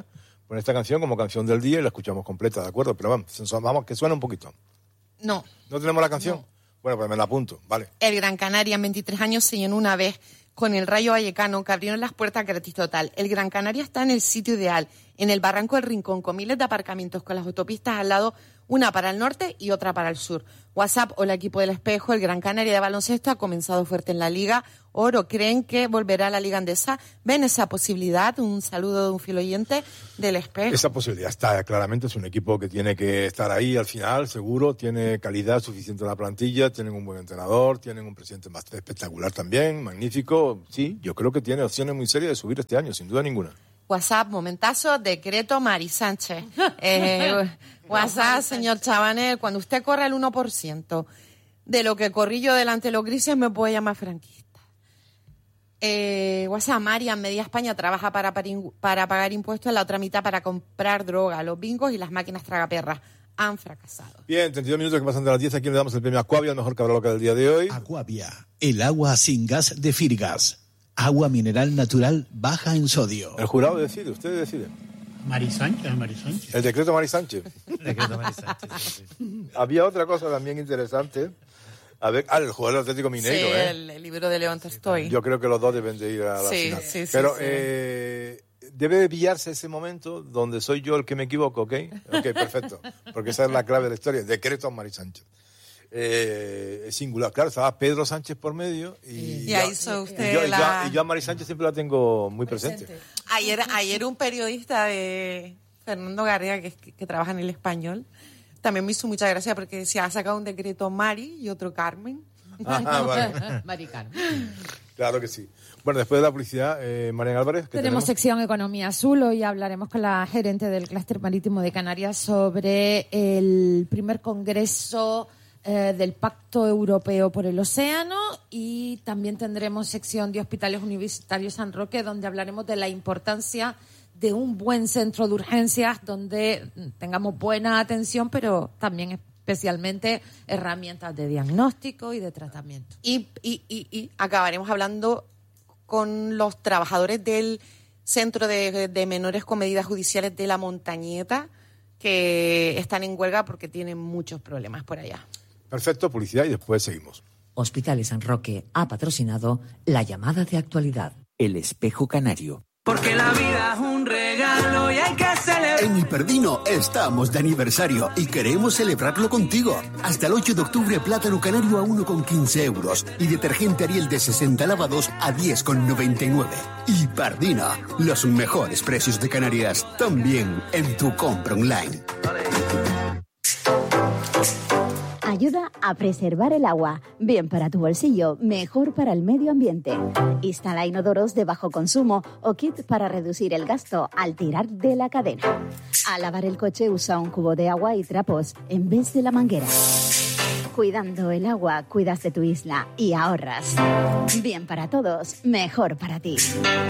poner esta canción como canción del día y la escuchamos completa, ¿de acuerdo? Pero vamos, vamos que suene un poquito. No. ¿No tenemos la canción? No. Bueno, pues me la apunto, vale. El Gran Canaria en veintitrés años se llenó una vez con el Rayo Vallecano, que abrieron las puertas gratis total. El Gran Canaria está en el sitio ideal, en el Barranco del Rincón, con miles de aparcamientos, con las autopistas al lado, una para el norte y otra para el sur. WhatsApp, hola equipo del Espejo, el Gran Canaria de baloncesto ha comenzado fuerte en la Liga Oro. ¿Creen que volverá a la Liga Andesa? ¿Ven esa posibilidad? Un saludo de un fiel oyente del Espejo. Esa posibilidad está, claramente, es un equipo que tiene que estar ahí al final, seguro, tiene calidad suficiente en la plantilla, tienen un buen entrenador, tienen un presidente más espectacular también, magnífico. Sí, yo creo que tiene opciones muy serias de subir este año, sin duda ninguna. WhatsApp, momentazo, decreto Mari Sánchez. Eh, WhatsApp, señor Chabanel, cuando usted corra el uno por ciento de lo que corrí yo delante de los grises, me puede llamar franquista. Eh, WhatsApp, María, en Media España trabaja para, para pagar impuestos, la otra mitad para comprar droga. Los bingos y las máquinas tragaperras han fracasado. Bien, treinta y dos minutos que pasan de las diez, aquí le damos el premio Aquavia, el mejor cabrón loca del día de hoy. Aquavia, el agua sin gas de Firgas. Agua mineral natural baja en sodio. El jurado decide, usted decide. Mari Sánchez, Mari Sánchez. El decreto Mari Sánchez. El decreto Mari Sánchez, sí, sí. Había otra cosa también interesante. A ver, ah, el jugador del Atlético Mineiro, sí, ¿eh? el, el libro de León Tolstoy. Yo creo que los dos deben de ir a la sí, final. Sí, sí, Pero sí. Eh, debe de pillarse ese momento donde soy yo el que me equivoco, ¿ok? Ok, perfecto. Porque esa es la clave de la historia. Decreto Mari Sánchez. Eh, es singular. Claro, estaba Pedro Sánchez por medio y, y ahí hizo usted y yo, la... y yo, y yo a Mari Sánchez siempre la tengo muy presente. presente. Ayer, ayer un periodista de Fernando Garriga, que, que, que trabaja en El Español, también me hizo mucha gracia porque decía, ha sacado un decreto Mari y otro Carmen. Ajá, vale. Mari Carmen. Claro que sí. Bueno, después de la publicidad, eh, Marian Álvarez, ¿qué tenemos? Tenemos sección Economía Azul. Hoy hablaremos con la gerente del Clúster Marítimo de Canarias sobre el primer congreso eh, del Pacto Europeo por el Océano, y también tendremos sección de Hospitales Universitarios San Roque, donde hablaremos de la importancia de un buen centro de urgencias donde tengamos buena atención, pero también especialmente herramientas de diagnóstico y de tratamiento. Y, y, y, y acabaremos hablando con los trabajadores del Centro de, de Menores con Medidas Judiciales de La Montañeta, que están en huelga porque tienen muchos problemas por allá. Perfecto, publicidad y después seguimos. Hospitales San Roque ha patrocinado la llamada de actualidad. El Espejo Canario. Porque la vida es un regalo y hay que celebrar. En Hiperdino estamos de aniversario y queremos celebrarlo contigo. Hasta el ocho de octubre, plátano canario a uno con quince euros y detergente Ariel de sesenta lavados a diez con noventa y nueve. Hiperdino, los mejores precios de Canarias, también en tu compra online. Ayuda a preservar el agua. Bien para tu bolsillo, mejor para el medio ambiente. Instala inodoros de bajo consumo o kit para reducir el gasto al tirar de la cadena. Al lavar el coche, usa un cubo de agua y trapos en vez de la manguera. Cuidando el agua, cuidas de tu isla y ahorras. Bien para todos, mejor para ti.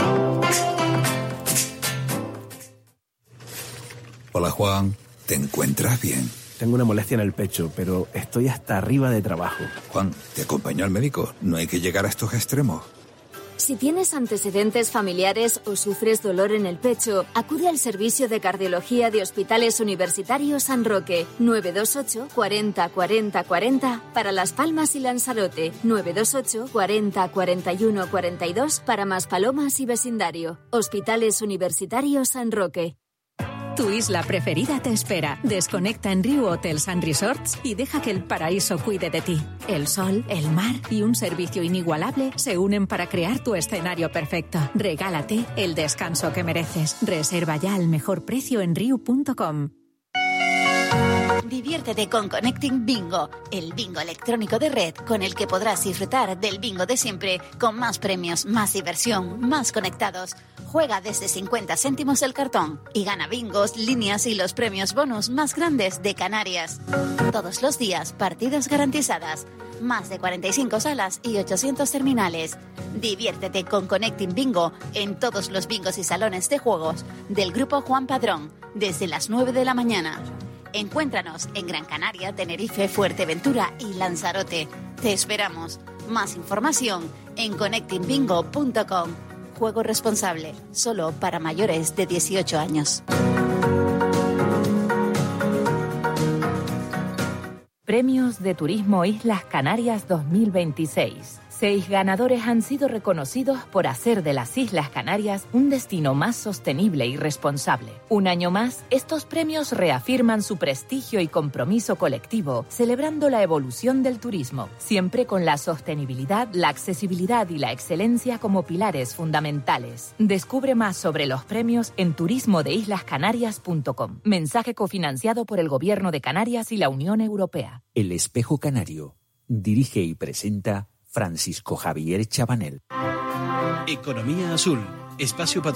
Hola Juan, ¿te encuentras bien? Tengo una molestia en el pecho, pero estoy hasta arriba de trabajo. Juan, ¿te acompaño al médico? No hay que llegar a estos extremos. Si tienes antecedentes familiares o sufres dolor en el pecho, acude al servicio de cardiología de Hospitales Universitarios San Roque. nueve dos ocho, cuarenta, cuarenta, cuarenta para Las Palmas y Lanzarote. nueve dos ocho, cuarenta, cuarenta y uno, cuarenta y dos para Maspalomas y vecindario. Hospitales Universitarios San Roque. Tu isla preferida te espera. Desconecta en Riu Hotels and Resorts y deja que el paraíso cuide de ti. El sol, el mar y un servicio inigualable se unen para crear tu escenario perfecto. Regálate el descanso que mereces. Reserva ya al mejor precio en riu punto com. Diviértete con Connecting Bingo, el bingo electrónico de red con el que podrás disfrutar del bingo de siempre, con más premios, más diversión, más conectados. Juega desde cincuenta céntimos el cartón y gana bingos, líneas y los premios bonus más grandes de Canarias. Todos los días, partidas garantizadas. Más de cuarenta y cinco salas y ochocientos terminales. Diviértete con Connecting Bingo en todos los bingos y salones de juegos del Grupo Juan Padrón, desde las nueve de la mañana. Encuéntranos en Gran Canaria, Tenerife, Fuerteventura y Lanzarote. Te esperamos. Más información en connecting bingo punto com. Juego responsable, solo para mayores de dieciocho años. Premios de Turismo Islas Canarias dos mil veintiséis. Seis ganadores han sido reconocidos por hacer de las Islas Canarias un destino más sostenible y responsable. Un año más, estos premios reafirman su prestigio y compromiso colectivo, celebrando la evolución del turismo, siempre con la sostenibilidad, la accesibilidad y la excelencia como pilares fundamentales. Descubre más sobre los premios en turismo de islas canarias punto com. Mensaje cofinanciado por el Gobierno de Canarias y la Unión Europea. El Espejo Canario. Dirige y presenta Francisco Javier Chabanel. Economía Azul, espacio patrocinado